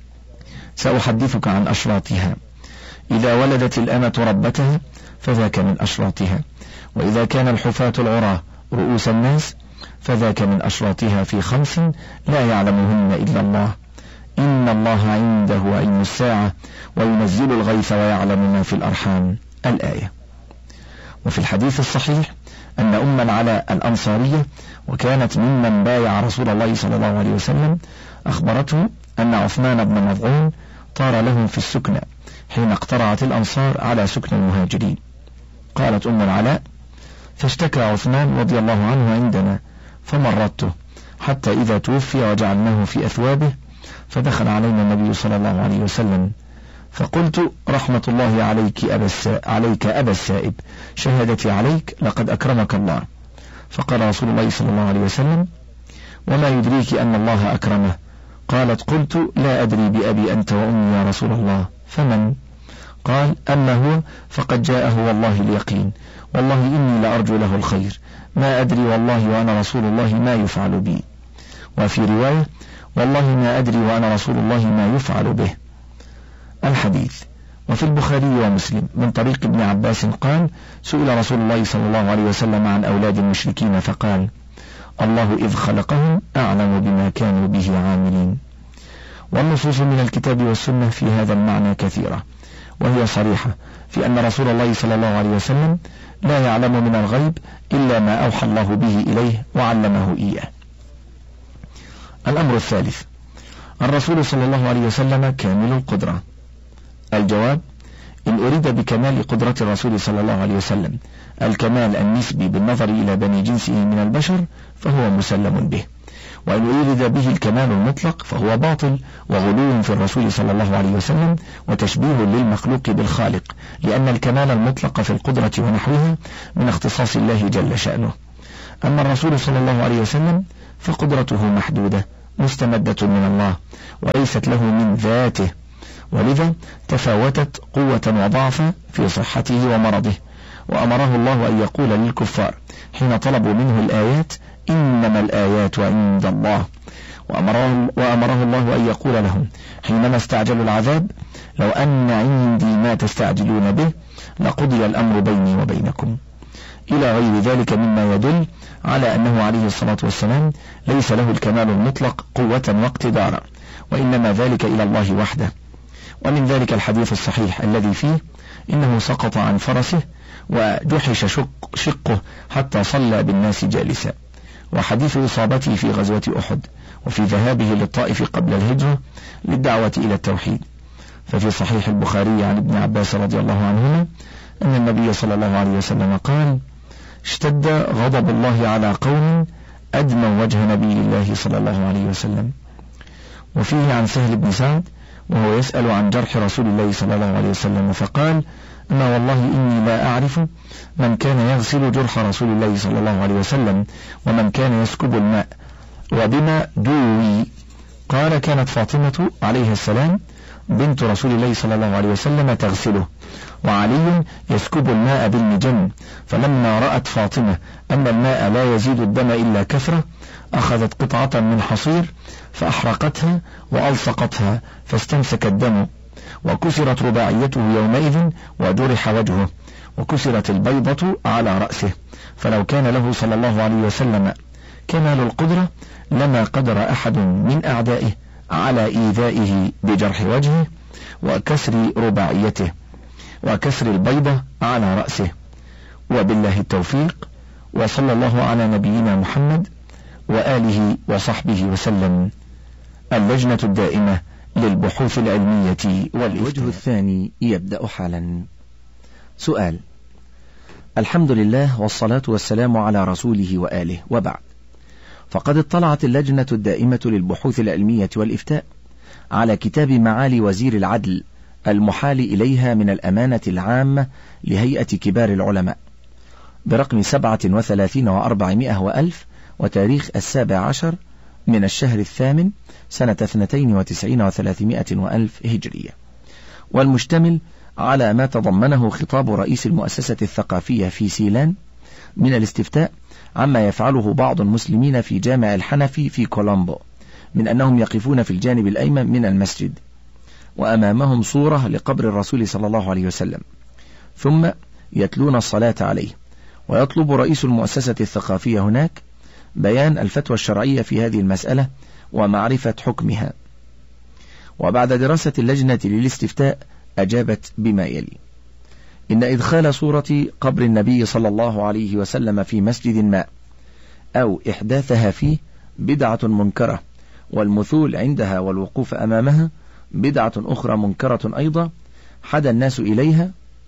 سأحدثك عن أشراطها. إذا ولدت الأمة ربتها فذاك من أشراطها، وإذا كان الحفاة العراة رؤوس الناس فذاك من أشراطها في خمس لا يعلمهن إلا الله إن الله عنده علم الساعة وينزل الغيث ويعلم ما في الأرحام الآية. وفي الحديث الصحيح أن أم العلاء الأنصارية وكانت ممن بايع رسول الله صلى الله عليه وسلم أخبرته أن عثمان بن مظعون طار لهم في السكنى حين اقترعت الأنصار على سكن المهاجرين. قالت أم العلاء: فاشتكى عثمان رضي الله عنه عندنا فمرضته حتى إذا توفي وجعلناه في أثوابه فدخل علينا النبي صلى الله عليه وسلم فقلت: رحمة الله عليك أبا عليك أبا السائب، شهادتي عليك لقد أكرمك الله. فقال رسول الله صلى الله عليه وسلم: وما يدريك أن الله أكرمه؟ قالت: قلت: لا أدري بأبي أنت وأمي يا رسول الله، فمن؟ قال: أما هو فقد جاءه والله اليقين، والله إني لأرجو له الخير، ما أدري والله وأنا رسول الله ما يفعل بي. وفي رواية: والله ما أدري وأنا رسول الله ما يفعل به. الحديث. وفي البخاري ومسلم من طريق ابن عباس قال: سئل رسول الله صلى الله عليه وسلم عن أولاد المشركين فقال: الله إذ خلقهم أعلم بما كانوا به عاملين. والنصوص من الكتاب والسنة في هذا المعنى كثيرة، وهي صريحة في أن رسول الله صلى الله عليه وسلم لا يعلم من الغيب إلا ما أوحى الله به إليه وعلمه إياه. الأمر الثالث: الرسول صلى الله عليه وسلم كامل القدرة. الجواب: إن أريد بكمال قدرة الرسول صلى الله عليه وسلم الكمال النسبي بالنظر إلى بني جنسه من البشر فهو مسلم به، وإن أريد به الكمال المطلق فهو باطل وغلو في الرسول صلى الله عليه وسلم وتشبيه للمخلوق بالخالق، لأن الكمال المطلق في القدرة ونحوها من اختصاص الله جل شأنه. أما الرسول صلى الله عليه وسلم فقدرته محدودة مستمدة من الله وليست له من ذاته، ولذا تفاوتت قوة وضعفا في صحته ومرضه. وأمره الله أن يقول للكفار حين طلبوا منه الآيات إنما الآيات عند الله، وأمره, وأمره الله أن يقول لهم حينما استعجلوا العذاب لو أن عندي ما تستعجلون به لقضي الأمر بيني وبينكم، إلى غير ذلك مما يدل على أنه عليه الصلاة والسلام ليس له الكمال المطلق قوة واقتدارا، وإنما ذلك إلى الله وحده. ومن ذلك الحديث الصحيح الذي فيه إنه سقط عن فرسه وجحش شق شقه حتى صلى بالناس جالسا، وحديث إصابته في غزوة أحد، وفي ذهابه للطائف قبل الهجرة للدعوة إلى التوحيد. ففي صحيح البخاري عن ابن عباس رضي الله عنهما أن النبي صلى الله عليه وسلم قال اشتد غضب الله على قوم أدموا وجه نبي الله صلى الله عليه وسلم. وفيه عن سهل بن سعد وهو يسأل عن جرح رسول الله صلى الله عليه وسلم فقال أما والله إني لا أعرف من كان يغسل جرح رسول الله صلى الله عليه وسلم ومن كان يسكب الماء وبما دوي. قال كانت فاطمة عليه السلام بنت رسول الله صلى الله عليه وسلم تغسله، وعلي يسكب الماء بالمجن، فلما رأت فاطمة أن الماء لا يزيد الدم إلا كثرة أخذت قطعة من حصير فأحرقتها وألصقتها فاستمسك الدم، وكسرت رباعيته يومئذ وجرح وجهه، وكسرت البيضة على رأسه. فلو كان له صلى الله عليه وسلم كمال القدرة لما قدر أحد من أعدائه على إيذائه بجرح وجهه وكسر رباعيته وكسر البيضة على رأسه. وبالله التوفيق، وصلى الله على نبينا محمد وآله وصحبه وسلم. اللجنة الدائمة للبحوث العلمية والإفتاء. الوجه الثاني يبدأ حالا. سؤال: الحمد لله والصلاة والسلام على رسوله وآله، وبعد، فقد اطلعت اللجنة الدائمة للبحوث العلمية والإفتاء على كتاب معالي وزير العدل المحال إليها من الأمانة العامة لهيئة كبار العلماء برقم سبعة وثلاثين وأربعمائة وألف، وتاريخ السابع عشر من الشهر الثامن سنة اثنتين وتسعين وثلاثمائة وألف هجرية، والمشتمل على ما تضمنه خطاب رئيس المؤسسة الثقافية في سيلان من الاستفتاء عما يفعله بعض المسلمين في جامع الحنفي في كولومبو من أنهم يقفون في الجانب الأيمن من المسجد وأمامهم صورة لقبر الرسول صلى الله عليه وسلم، ثم يتلون الصلاة عليه. ويطلب رئيس المؤسسة الثقافية هناك بيان الفتوى الشرعية في هذه المسألة ومعرفة حكمها. وبعد دراسة اللجنة للاستفتاء أجابت بما يلي: إن إدخال صورة قبر النبي صلى الله عليه وسلم في مسجد ما أو إحداثها فيه بدعة منكرة، والمثول عندها والوقوف أمامها بدعة أخرى منكرة أيضا، حدا الناس إليها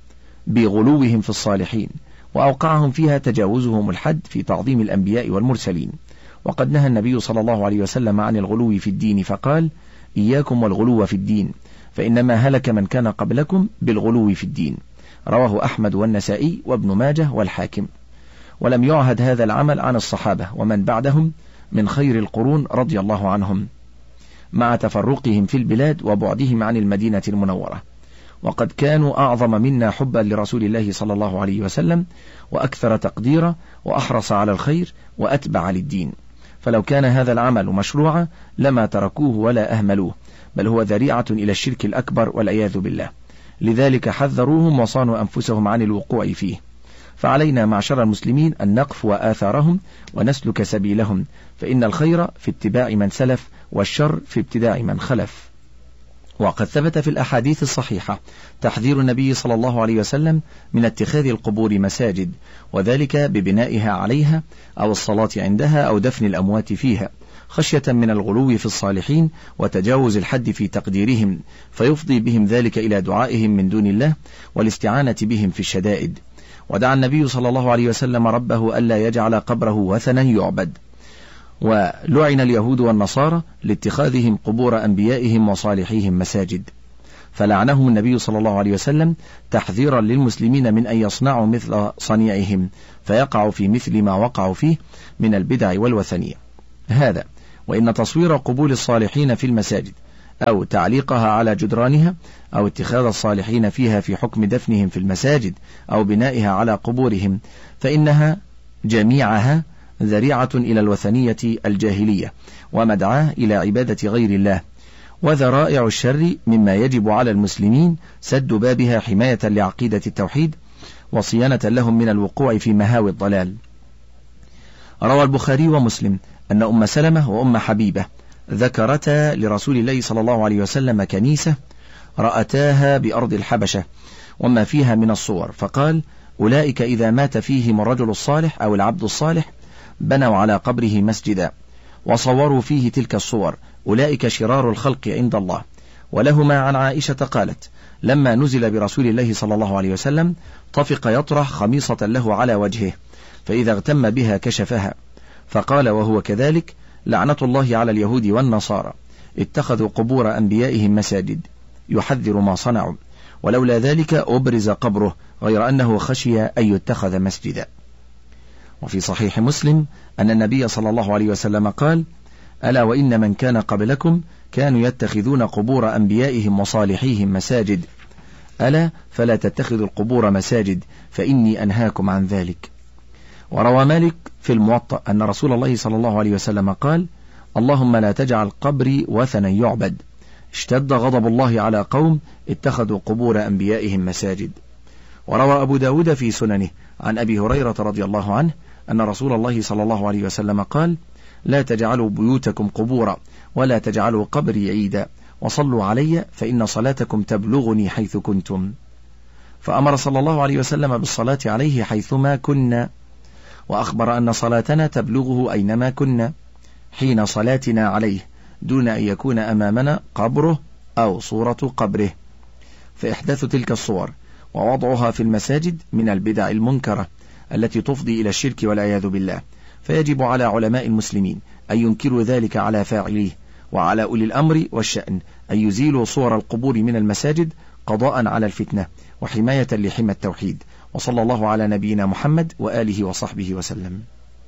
بغلوهم في الصالحين، وأوقعهم فيها تجاوزهم الحد في تعظيم الأنبياء والمرسلين. وقد نهى النبي صلى الله عليه وسلم عن الغلو في الدين فقال: إياكم والغلو في الدين فإنما هلك من كان قبلكم بالغلو في الدين. رواه أحمد والنسائي وابن ماجه والحاكم. ولم يعهد هذا العمل عن الصحابة ومن بعدهم من خير القرون رضي الله عنهم، مع تفرقهم في البلاد وبعدهم عن المدينة المنورة، وقد كانوا أعظم منا حبا لرسول الله صلى الله عليه وسلم وأكثر تقديرا وأحرص على الخير وأتبع للدين. فلو كان هذا العمل مشروعا لما تركوه ولا أهملوه، بل هو ذريعة إلى الشرك الأكبر والعياذ بالله. لذلك حذروهم وصانوا أنفسهم عن الوقوع فيه. فعلينا معشر المسلمين أن نقف وآثارهم ونسلك سبيلهم، فإن الخير في اتباع من سلف والشر في ابتداع من خلف. وقد ثبت في الأحاديث الصحيحة تحذير النبي صلى الله عليه وسلم من اتخاذ القبور مساجد، وذلك ببنائها عليها أو الصلاة عندها أو دفن الأموات فيها، خشية من الغلو في الصالحين وتجاوز الحد في تقديرهم، فيفضي بهم ذلك إلى دعائهم من دون الله والاستعانة بهم في الشدائد. ودعا النبي صلى الله عليه وسلم ربه ألا يجعل قبره وثنا يعبد. ولعن اليهود والنصارى لاتخاذهم قبور أنبيائهم وصالحيهم مساجد، فلعنهم النبي صلى الله عليه وسلم تحذيرا للمسلمين من أن يصنعوا مثل صنيعهم فيقعوا في مثل ما وقعوا فيه من البدع والوثنية. هذا وإن تصوير قبور الصالحين في المساجد أو تعليقها على جدرانها أو اتخاذ الصالحين فيها في حكم دفنهم في المساجد أو بنائها على قبورهم فإنها جميعها ذريعة إلى الوثنية الجاهلية ومدعاة إلى عبادة غير الله، وذرائع الشر مما يجب على المسلمين سد بابها حماية لعقيدة التوحيد وصيانة لهم من الوقوع في مهاوي الضلال. روى البخاري ومسلم أن أم سلمة وأم حبيبة ذكرتا لرسول الله صلى الله عليه وسلم كنيسة رأتاها بأرض الحبشة وما فيها من الصور، فقال: أولئك إذا مات فيهم الرجل الصالح أو العبد الصالح بنوا على قبره مسجدا وصوروا فيه تلك الصور، أولئك شرار الخلق عند الله. ولهما عن عائشة قالت: لما نزل برسول الله صلى الله عليه وسلم طفق يطرح خميصة له على وجهه، فإذا اغتم بها كشفها، فقال وهو كذلك: لعنة الله على اليهود والنصارى اتخذوا قبور أنبيائهم مساجد، يحذر ما صنعوا، ولولا ذلك أبرز قبره، غير أنه خشي أن يتخذ مسجدا. وفي صحيح مسلم أن النبي صلى الله عليه وسلم قال: ألا وإن من كان قبلكم كانوا يتخذون قبور أنبيائهم وصالحيهم مساجد، ألا فلا تتخذوا القبور مساجد فإني أنهاكم عن ذلك. وروى مالك في الموطأ أن رسول الله صلى الله عليه وسلم قال: اللهم لا تجعل قبري وثنا يعبد، اشتد غضب الله على قوم اتخذوا قبور أنبيائهم مساجد. وروى أبو داود في سننه عن أبي هريرة رضي الله عنه أن رسول الله صلى الله عليه وسلم قال: لا تجعلوا بيوتكم قبورا ولا تجعلوا قبري عيدا، وصلوا علي فإن صلاتكم تبلغني حيث كنتم. فأمر صلى الله عليه وسلم بالصلاة عليه حيثما كنا، وأخبر أن صلاتنا تبلغه أينما كنا حين صلاتنا عليه، دون أن يكون أمامنا قبره أو صورة قبره. فإحداث تلك الصور ووضعها في المساجد من البدع المنكرة التي تفضي إلى الشرك والعياذ بالله، فيجب على علماء المسلمين أن ينكروا ذلك على فاعليه، وعلى أولي الأمر والشأن أن يزيلوا صور القبور من المساجد قضاء على الفتنة وحماية لحمى التوحيد. وصلى الله على نبينا محمد وآله وصحبه وسلم.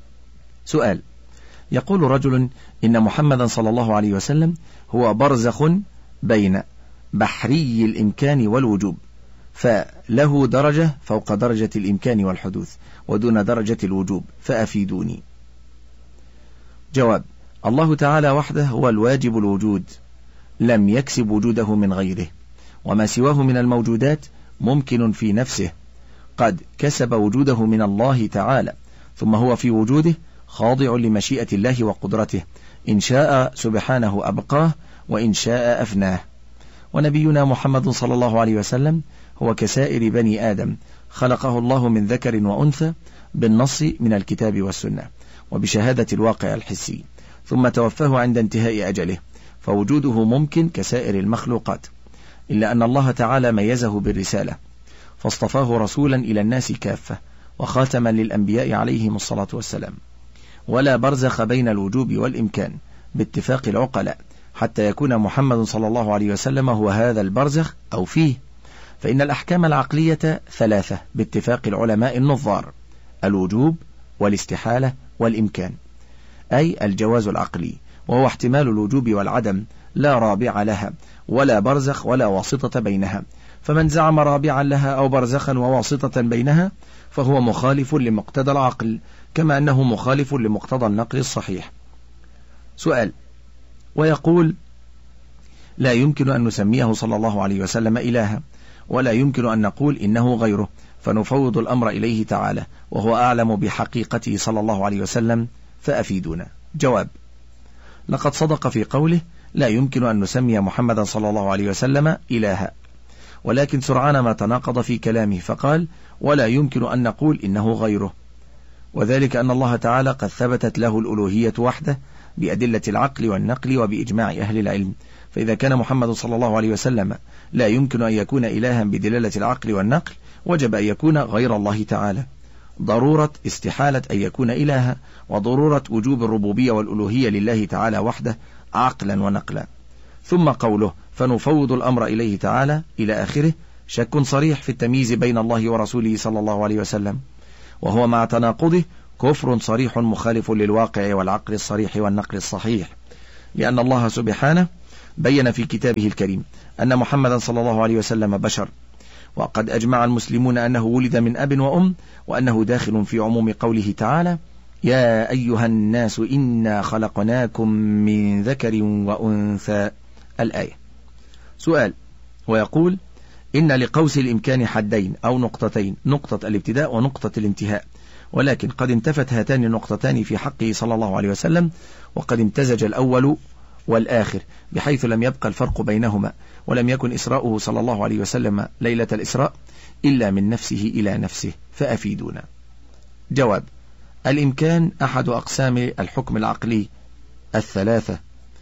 سؤال: يقول رجل إن محمدا صلى الله عليه وسلم هو برزخ بين بحري الإمكان والوجوب، فله درجة فوق درجة الإمكان والحدوث ودون درجة الوجوب، فأفيدوني. جواب: الله تعالى وحده هو الواجب الوجود، لم يكسب وجوده من غيره، وما سواه من الموجودات ممكن في نفسه، قد كسب وجوده من الله تعالى، ثم هو في وجوده خاضع لمشيئة الله وقدرته، إن شاء سبحانه أبقاه وإن شاء أفناه. ونبينا محمد صلى الله عليه وسلم هو كسائر بني آدم، خلقه الله من ذكر وأنثى بالنص من الكتاب والسنة وبشهادة الواقع الحسي، ثم توفاه عند انتهاء أجله، فوجوده ممكن كسائر المخلوقات، إلا أن الله تعالى ميزه بالرسالة فاصطفاه رسولا إلى الناس كافة وخاتما للأنبياء عليهم الصلاة والسلام. ولا برزخ بين الوجوب والإمكان باتفاق العقلاء حتى يكون محمد صلى الله عليه وسلم هو هذا البرزخ أو فيه، فإن الأحكام العقلية ثلاثة باتفاق العلماء النظار: الوجوب والاستحالة والإمكان، أي الجواز العقلي، وهو احتمال الوجوب والعدم، لا رابع لها ولا برزخ ولا واسطة بينها. فمن زعم رابعا لها أو برزخا وواسطة بينها فهو مخالف لمقتضى العقل، كما أنه مخالف لمقتضى النقل الصحيح. سؤال: ويقول: لا يمكن أن نسميه صلى الله عليه وسلم إلها، ولا يمكن أن نقول إنه غيره، فنفوض الأمر إليه تعالى وهو أعلم بحقيقته صلى الله عليه وسلم، فأفيدونا. جواب: لقد صدق في قوله: لا يمكن أن نسمي محمدا صلى الله عليه وسلم إلها، ولكن سرعان ما تناقض في كلامه فقال: ولا يمكن أن نقول إنه غيره، وذلك أن الله تعالى قد ثبتت له الألوهية وحده بأدلة العقل والنقل وبإجماع أهل العلم، فإذا كان محمد صلى الله عليه وسلم لا يمكن أن يكون إلها بدلالة العقل والنقل، وجب أن يكون غير الله تعالى. ضرورة استحالة أن يكون إلها، وضرورة وجوب الربوبية والألوهية لله تعالى وحده عقلا ونقلا. ثم قوله فنفوض الأمر إليه تعالى إلى آخره شك صريح في التمييز بين الله ورسوله صلى الله عليه وسلم، وهو مع تناقضه كفر صريح مخالف للواقع والعقل الصريح والنقل الصحيح، لأن الله سبحانه بين في كتابه الكريم أن محمدا صلى الله عليه وسلم بشر، وقد أجمع المسلمون أنه ولد من أب وأم، وأنه داخل في عموم قوله تعالى يا أيها الناس إنا خلقناكم من ذكر وأنثى الآية. سؤال: ويقول إن لقوس الإمكان حدين أو نقطتين، نقطة الابتداء ونقطة الانتهاء، ولكن قد انتفت هاتان النقطتان في حقه صلى الله عليه وسلم، وقد امتزج الأول والآخر بحيث لم يبقى الفرق بينهما، ولم يكن إسراؤه صلى الله عليه وسلم ليلة الإسراء إلا من نفسه إلى نفسه، فأفيدونا. جواب: الإمكان أحد أقسام الحكم العقلي الثلاثة،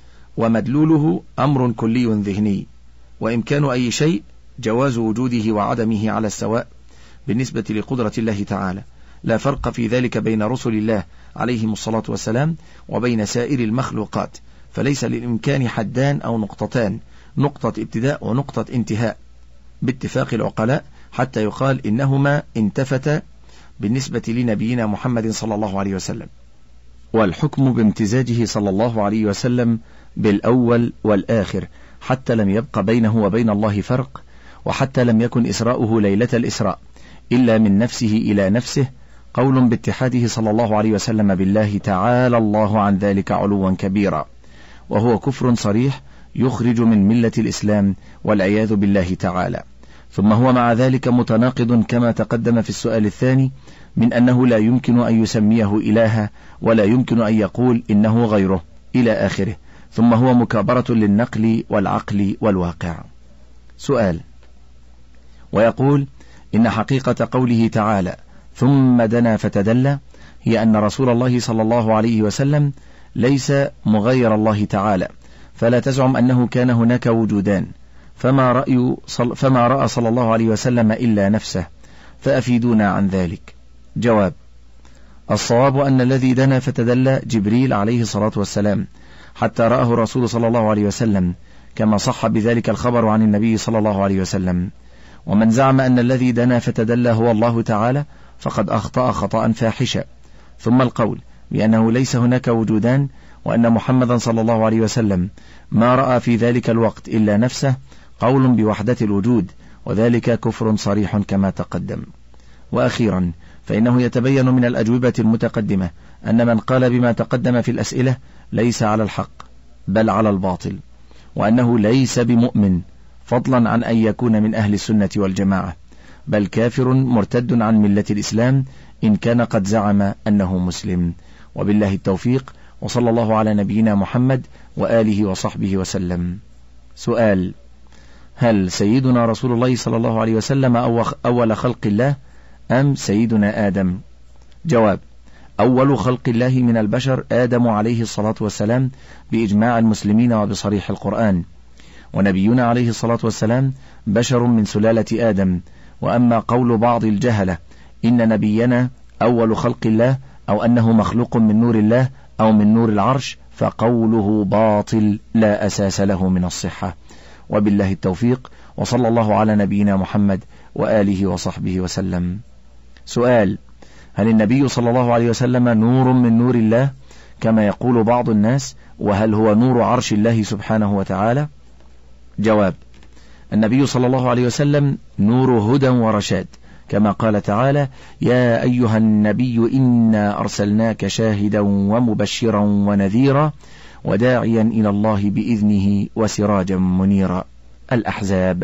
ومدلوله أمر كلي ذهني، وإمكان أي شيء جواز وجوده وعدمه على السواء بالنسبة لقدرة الله تعالى، لا فرق في ذلك بين رسل الله عليهم الصلاة والسلام وبين سائر المخلوقات، فليس للإمكان حدان أو نقطتان، نقطة ابتداء ونقطة انتهاء باتفاق العقلاء، حتى يقال إنهما انتفتا بالنسبة لنبينا محمد صلى الله عليه وسلم. والحكم بامتزاجه صلى الله عليه وسلم بالأول والآخر حتى لم يبق بينه وبين الله فرق، وحتى لم يكن إسراؤه ليلة الإسراء إلا من نفسه إلى نفسه، قول باتحاده صلى الله عليه وسلم بالله تعالى الله عن ذلك علوا كبيرا، وهو كفر صريح يخرج من ملة الإسلام والعياذ بالله تعالى. ثم هو مع ذلك متناقض كما تقدم في السؤال الثاني، من أنه لا يمكن أن يسميه إلها، ولا يمكن أن يقول إنه غيره إلى آخره، ثم هو مكابرة للنقل والعقل والواقع. سؤال: ويقول إن حقيقة قوله تعالى ثم دنا فتدلى هي أن رسول الله صلى الله عليه وسلم ليس مغير الله تعالى، فلا تزعم أنه كان هناك وجودان، فما رأي صل فما رأى صلى الله عليه وسلم إلا نفسه، فأفيدونا عن ذلك. جواب: الصواب أن الذي دنا فتدلى جبريل عليه الصلاة والسلام، حتى رآه الرسول صلى الله عليه وسلم، كما صح بذلك الخبر عن النبي صلى الله عليه وسلم. ومن زعم أن الذي دنا فتدلى هو الله تعالى فقد أخطأ خطأ فاحشا. ثم القول بأنه ليس هناك وجودان، وأن محمدا صلى الله عليه وسلم ما رأى في ذلك الوقت إلا نفسه، قول بوحدة الوجود، وذلك كفر صريح كما تقدم. وأخيرا فإنه يتبين من الأجوبة المتقدمة أن من قال بما تقدم في الأسئلة ليس على الحق بل على الباطل، وأنه ليس بمؤمن فضلا عن أن يكون من أهل السنة والجماعة، بل كافر مرتد عن ملة الإسلام إن كان قد زعم أنه مسلم. وبالله التوفيق، وصلى الله على نبينا محمد وآله وصحبه وسلم. سؤال: هل سيدنا رسول الله صلى الله عليه وسلم أول خلق الله أم سيدنا آدم؟ جواب: أول خلق الله من البشر آدم عليه الصلاة والسلام بإجماع المسلمين وبصريح القرآن، ونبينا عليه الصلاة والسلام بشر من سلالة آدم. وأما قول بعض الجهلة إن نبينا أول خلق الله أو أنه مخلوق من نور الله أو من نور العرش فقوله باطل لا أساس له من الصحة. وبالله التوفيق، وصلى الله على نبينا محمد وآله وصحبه وسلم. سؤال: هل النبي صلى الله عليه وسلم نور من نور الله كما يقول بعض الناس، وهل هو نور عرش الله سبحانه وتعالى؟ جواب: النبي صلى الله عليه وسلم نور هدى ورشاد، كما قال تعالى: يا أيها النبي إنا أرسلناك شاهدا ومبشرا ونذيرا وداعيا إلى الله بإذنه وسراجا منيرا. الأحزاب.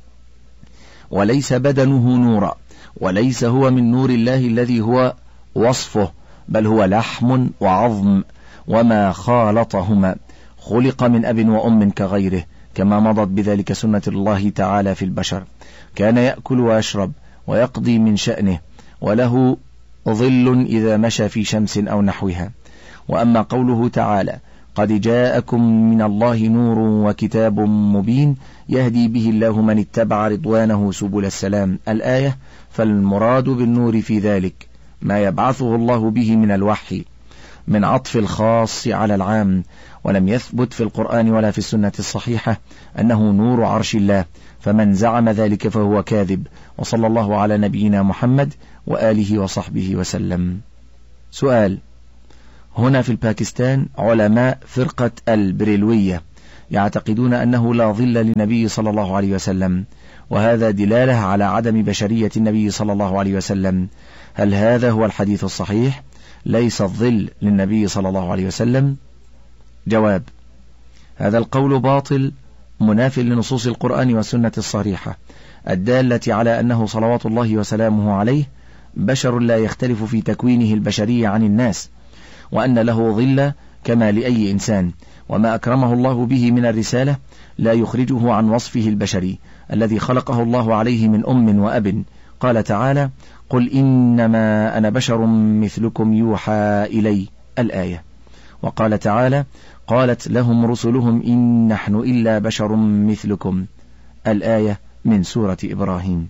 وليس بدنه نورا، وليس هو من نور الله الذي هو وصفه، بل هو لحم وعظم، وما خالطهما، خلق من أب وأم كغيره، كما مضت بذلك سنة الله تعالى في البشر. كان يأكل ويشرب ويقضي من شأنه، وله ظل إذا مشى في شمس أو نحوها. وأما قوله تعالى: قد جاءكم من الله نور وكتاب مبين يهدي به الله من اتبع رضوانه سبل السلام، الآية، فالمراد بالنور في ذلك ما يبعثه الله به من الوحي من عطف الخاص على العام، ولم يثبت في القرآن ولا في السنة الصحيحة أنه نور عرش الله، فمن زعم ذلك فهو كاذب. وصلى الله على نبينا محمد وآله وصحبه وسلم. سؤال: هنا في الباكستان علماء فرقة البريلوية يعتقدون أنه لا ظل للنبي صلى الله عليه وسلم، وهذا دلالة على عدم بشرية النبي صلى الله عليه وسلم. هل هذا هو الحديث الصحيح؟ ليس الظل للنبي صلى الله عليه وسلم. جواب: هذا القول باطل مناف لنصوص القرآن والسنة الصريحة الدالة على أنه صلوات الله وسلامه عليه بشر لا يختلف في تكوينه البشري عن الناس، وأن له ظل كما لأي إنسان، وما أكرمه الله به من الرسالة لا يخرجه عن وصفه البشري الذي خلقه الله عليه من أم وأب. قال تعالى: قل إنما أنا بشر مثلكم يوحى إلي، الآية. وقال تعالى: قالت لهم رسلهم إن نحن إلا بشر مثلكم، الآية من سورة إبراهيم.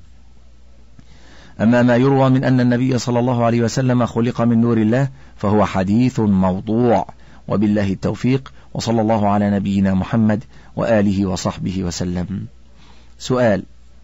أما ما يروى من أن النبي صلى الله عليه وسلم خلق من نور الله فهو حديث موضوع، وبالله التوفيق، وصلى الله على نبينا محمد وآله وصحبه وسلم. سؤال: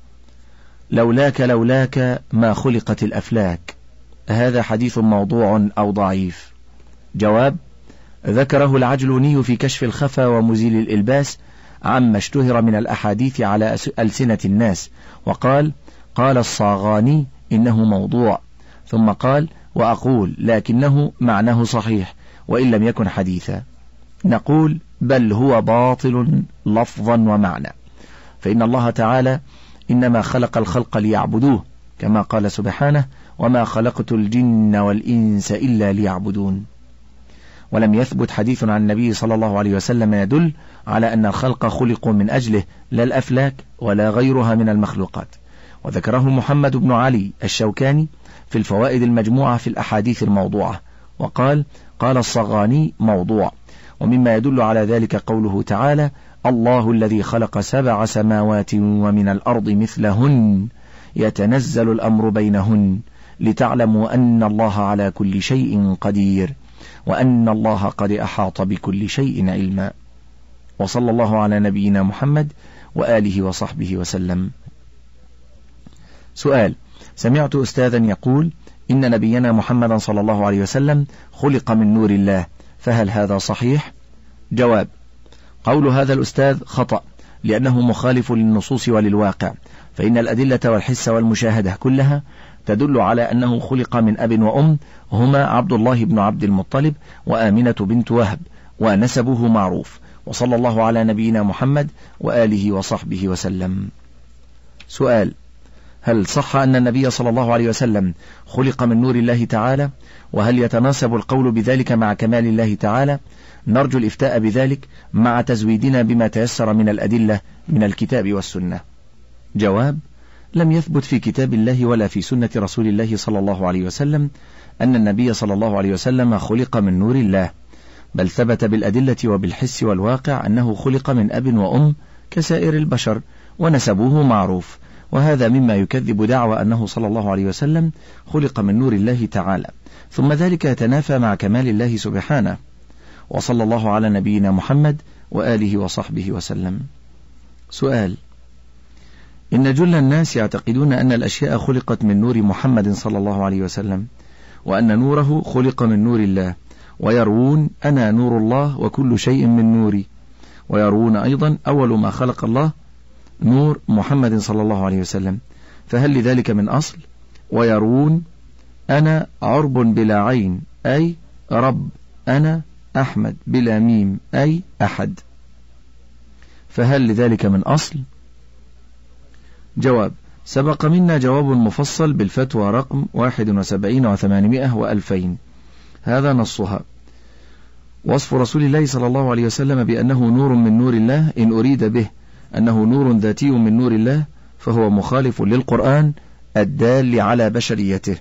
لولاك لولاك ما خلقت الأفلاك، هذا حديث موضوع أو ضعيف؟ جواب: ذكره العجلوني في كشف الخفا ومزيل الإلباس عما اشتهر من الأحاديث على ألسنة الناس، وقال: قال الصاغاني إنه موضوع، ثم قال: وأقول لكنه معناه صحيح وإن لم يكن حديثا. نقول: بل هو باطل لفظا ومعنى، فإن الله تعالى إنما خلق الخلق ليعبدوه، كما قال سبحانه: وما خلقت الجن والإنس إلا ليعبدون. ولم يثبت حديث عن النبي صلى الله عليه وسلم يدل على أن الخلق خلقوا من أجله، لا الأفلاك ولا غيرها من المخلوقات. وذكره محمد بن علي الشوكاني في الفوائد المجموعة في الأحاديث الموضوعة، وقال: قال الصغاني موضوع. ومما يدل على ذلك قوله تعالى: الله الذي خلق سبع سماوات ومن الأرض مثلهن يتنزل الأمر بينهن لتعلموا أن الله على كل شيء قدير وأن الله قد أحاط بكل شيء علما. وصلى الله على نبينا محمد وآله وصحبه وسلم. سؤال: سمعت أستاذا يقول إن نبينا محمدا صلى الله عليه وسلم خلق من نور الله، فهل هذا صحيح؟ جواب: قول هذا الأستاذ خطأ، لأنه مخالف للنصوص وللواقع، فإن الأدلة والحس والمشاهدة كلها تدل على أنه خلق من أب وأم هما عبد الله بن عبد المطلب وآمنة بنت وهب، ونسبه معروف. وصلى الله على نبينا محمد وآله وصحبه وسلم. سؤال: هل صح أن النبي صلى الله عليه وسلم خلق من نور الله تعالى؟ وهل يتناسب القول بذلك مع كمال الله تعالى؟ نرجو الإفتاء بذلك مع تزويدنا بما تيسر من الأدلة من الكتاب والسنة. جواب: لم يثبت في كتاب الله ولا في سنة رسول الله صلى الله عليه وسلم أن النبي صلى الله عليه وسلم خلق من نور الله، بل ثبت بالأدلة وبالحس والواقع أنه خلق من أب وأم كسائر البشر، ونسبوه معروف، وهذا مما يكذب دعوى أنه صلى الله عليه وسلم خلق من نور الله تعالى، ثم ذلك يتنافى مع كمال الله سبحانه. وصلى الله على نبينا محمد وآله وصحبه وسلم. سؤال: إن جل الناس يعتقدون أن الأشياء خلقت من نور محمد صلى الله عليه وسلم، وأن نوره خلق من نور الله، ويروون أنا نور الله وكل شيء من نوري، ويروون أيضا أول ما خلق الله نور محمد صلى الله عليه وسلم، فهل لذلك من أصل؟ ويروون أنا عرب بلا عين أي رب، أنا أحمد بلا ميم أي أحد، فهل لذلك من أصل؟ جواب: سبق منا جواب مفصل بالفتوى رقم واحد وسبعين وثمانمائة وألفين، هذا نصها. وصف رسول الله صلى الله عليه وسلم بأنه نور من نور الله إن أريد به أنه نور ذاتي من نور الله فهو مخالف للقرآن الدال على بشريته،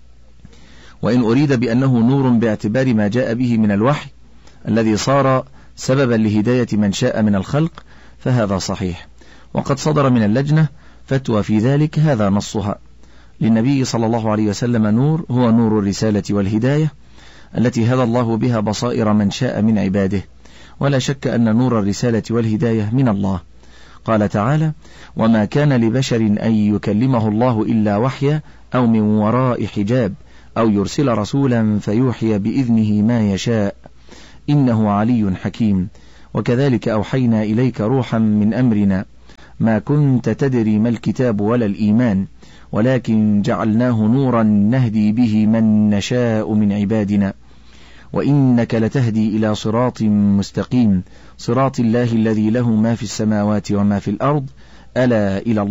وإن أريد بأنه نور باعتبار ما جاء به من الوحي الذي صار سببا لهداية من شاء من الخلق فهذا صحيح، وقد صدر من اللجنة فتوى في ذلك، هذا نصها. للنبي صلى الله عليه وسلم نور هو نور الرسالة والهداية التي هدى الله بها بصائر من شاء من عباده، ولا شك أن نور الرسالة والهداية من الله. قال تعالى: وما كان لبشر أن يكلمه الله إلا وحيا أو من وراء حجاب أو يرسل رسولا فيوحي بإذنه ما يشاء إنه علي حكيم. وكذلك أوحينا إليك روحا من أمرنا ما كنت تدري ما الكتاب ولا الإيمان ولكن جعلناه نورا نهدي به من نشاء من عبادنا وإنك لتهدي إلى صراط مستقيم صراط الله الذي له ما في السماوات وما في الأرض ألا إلى الله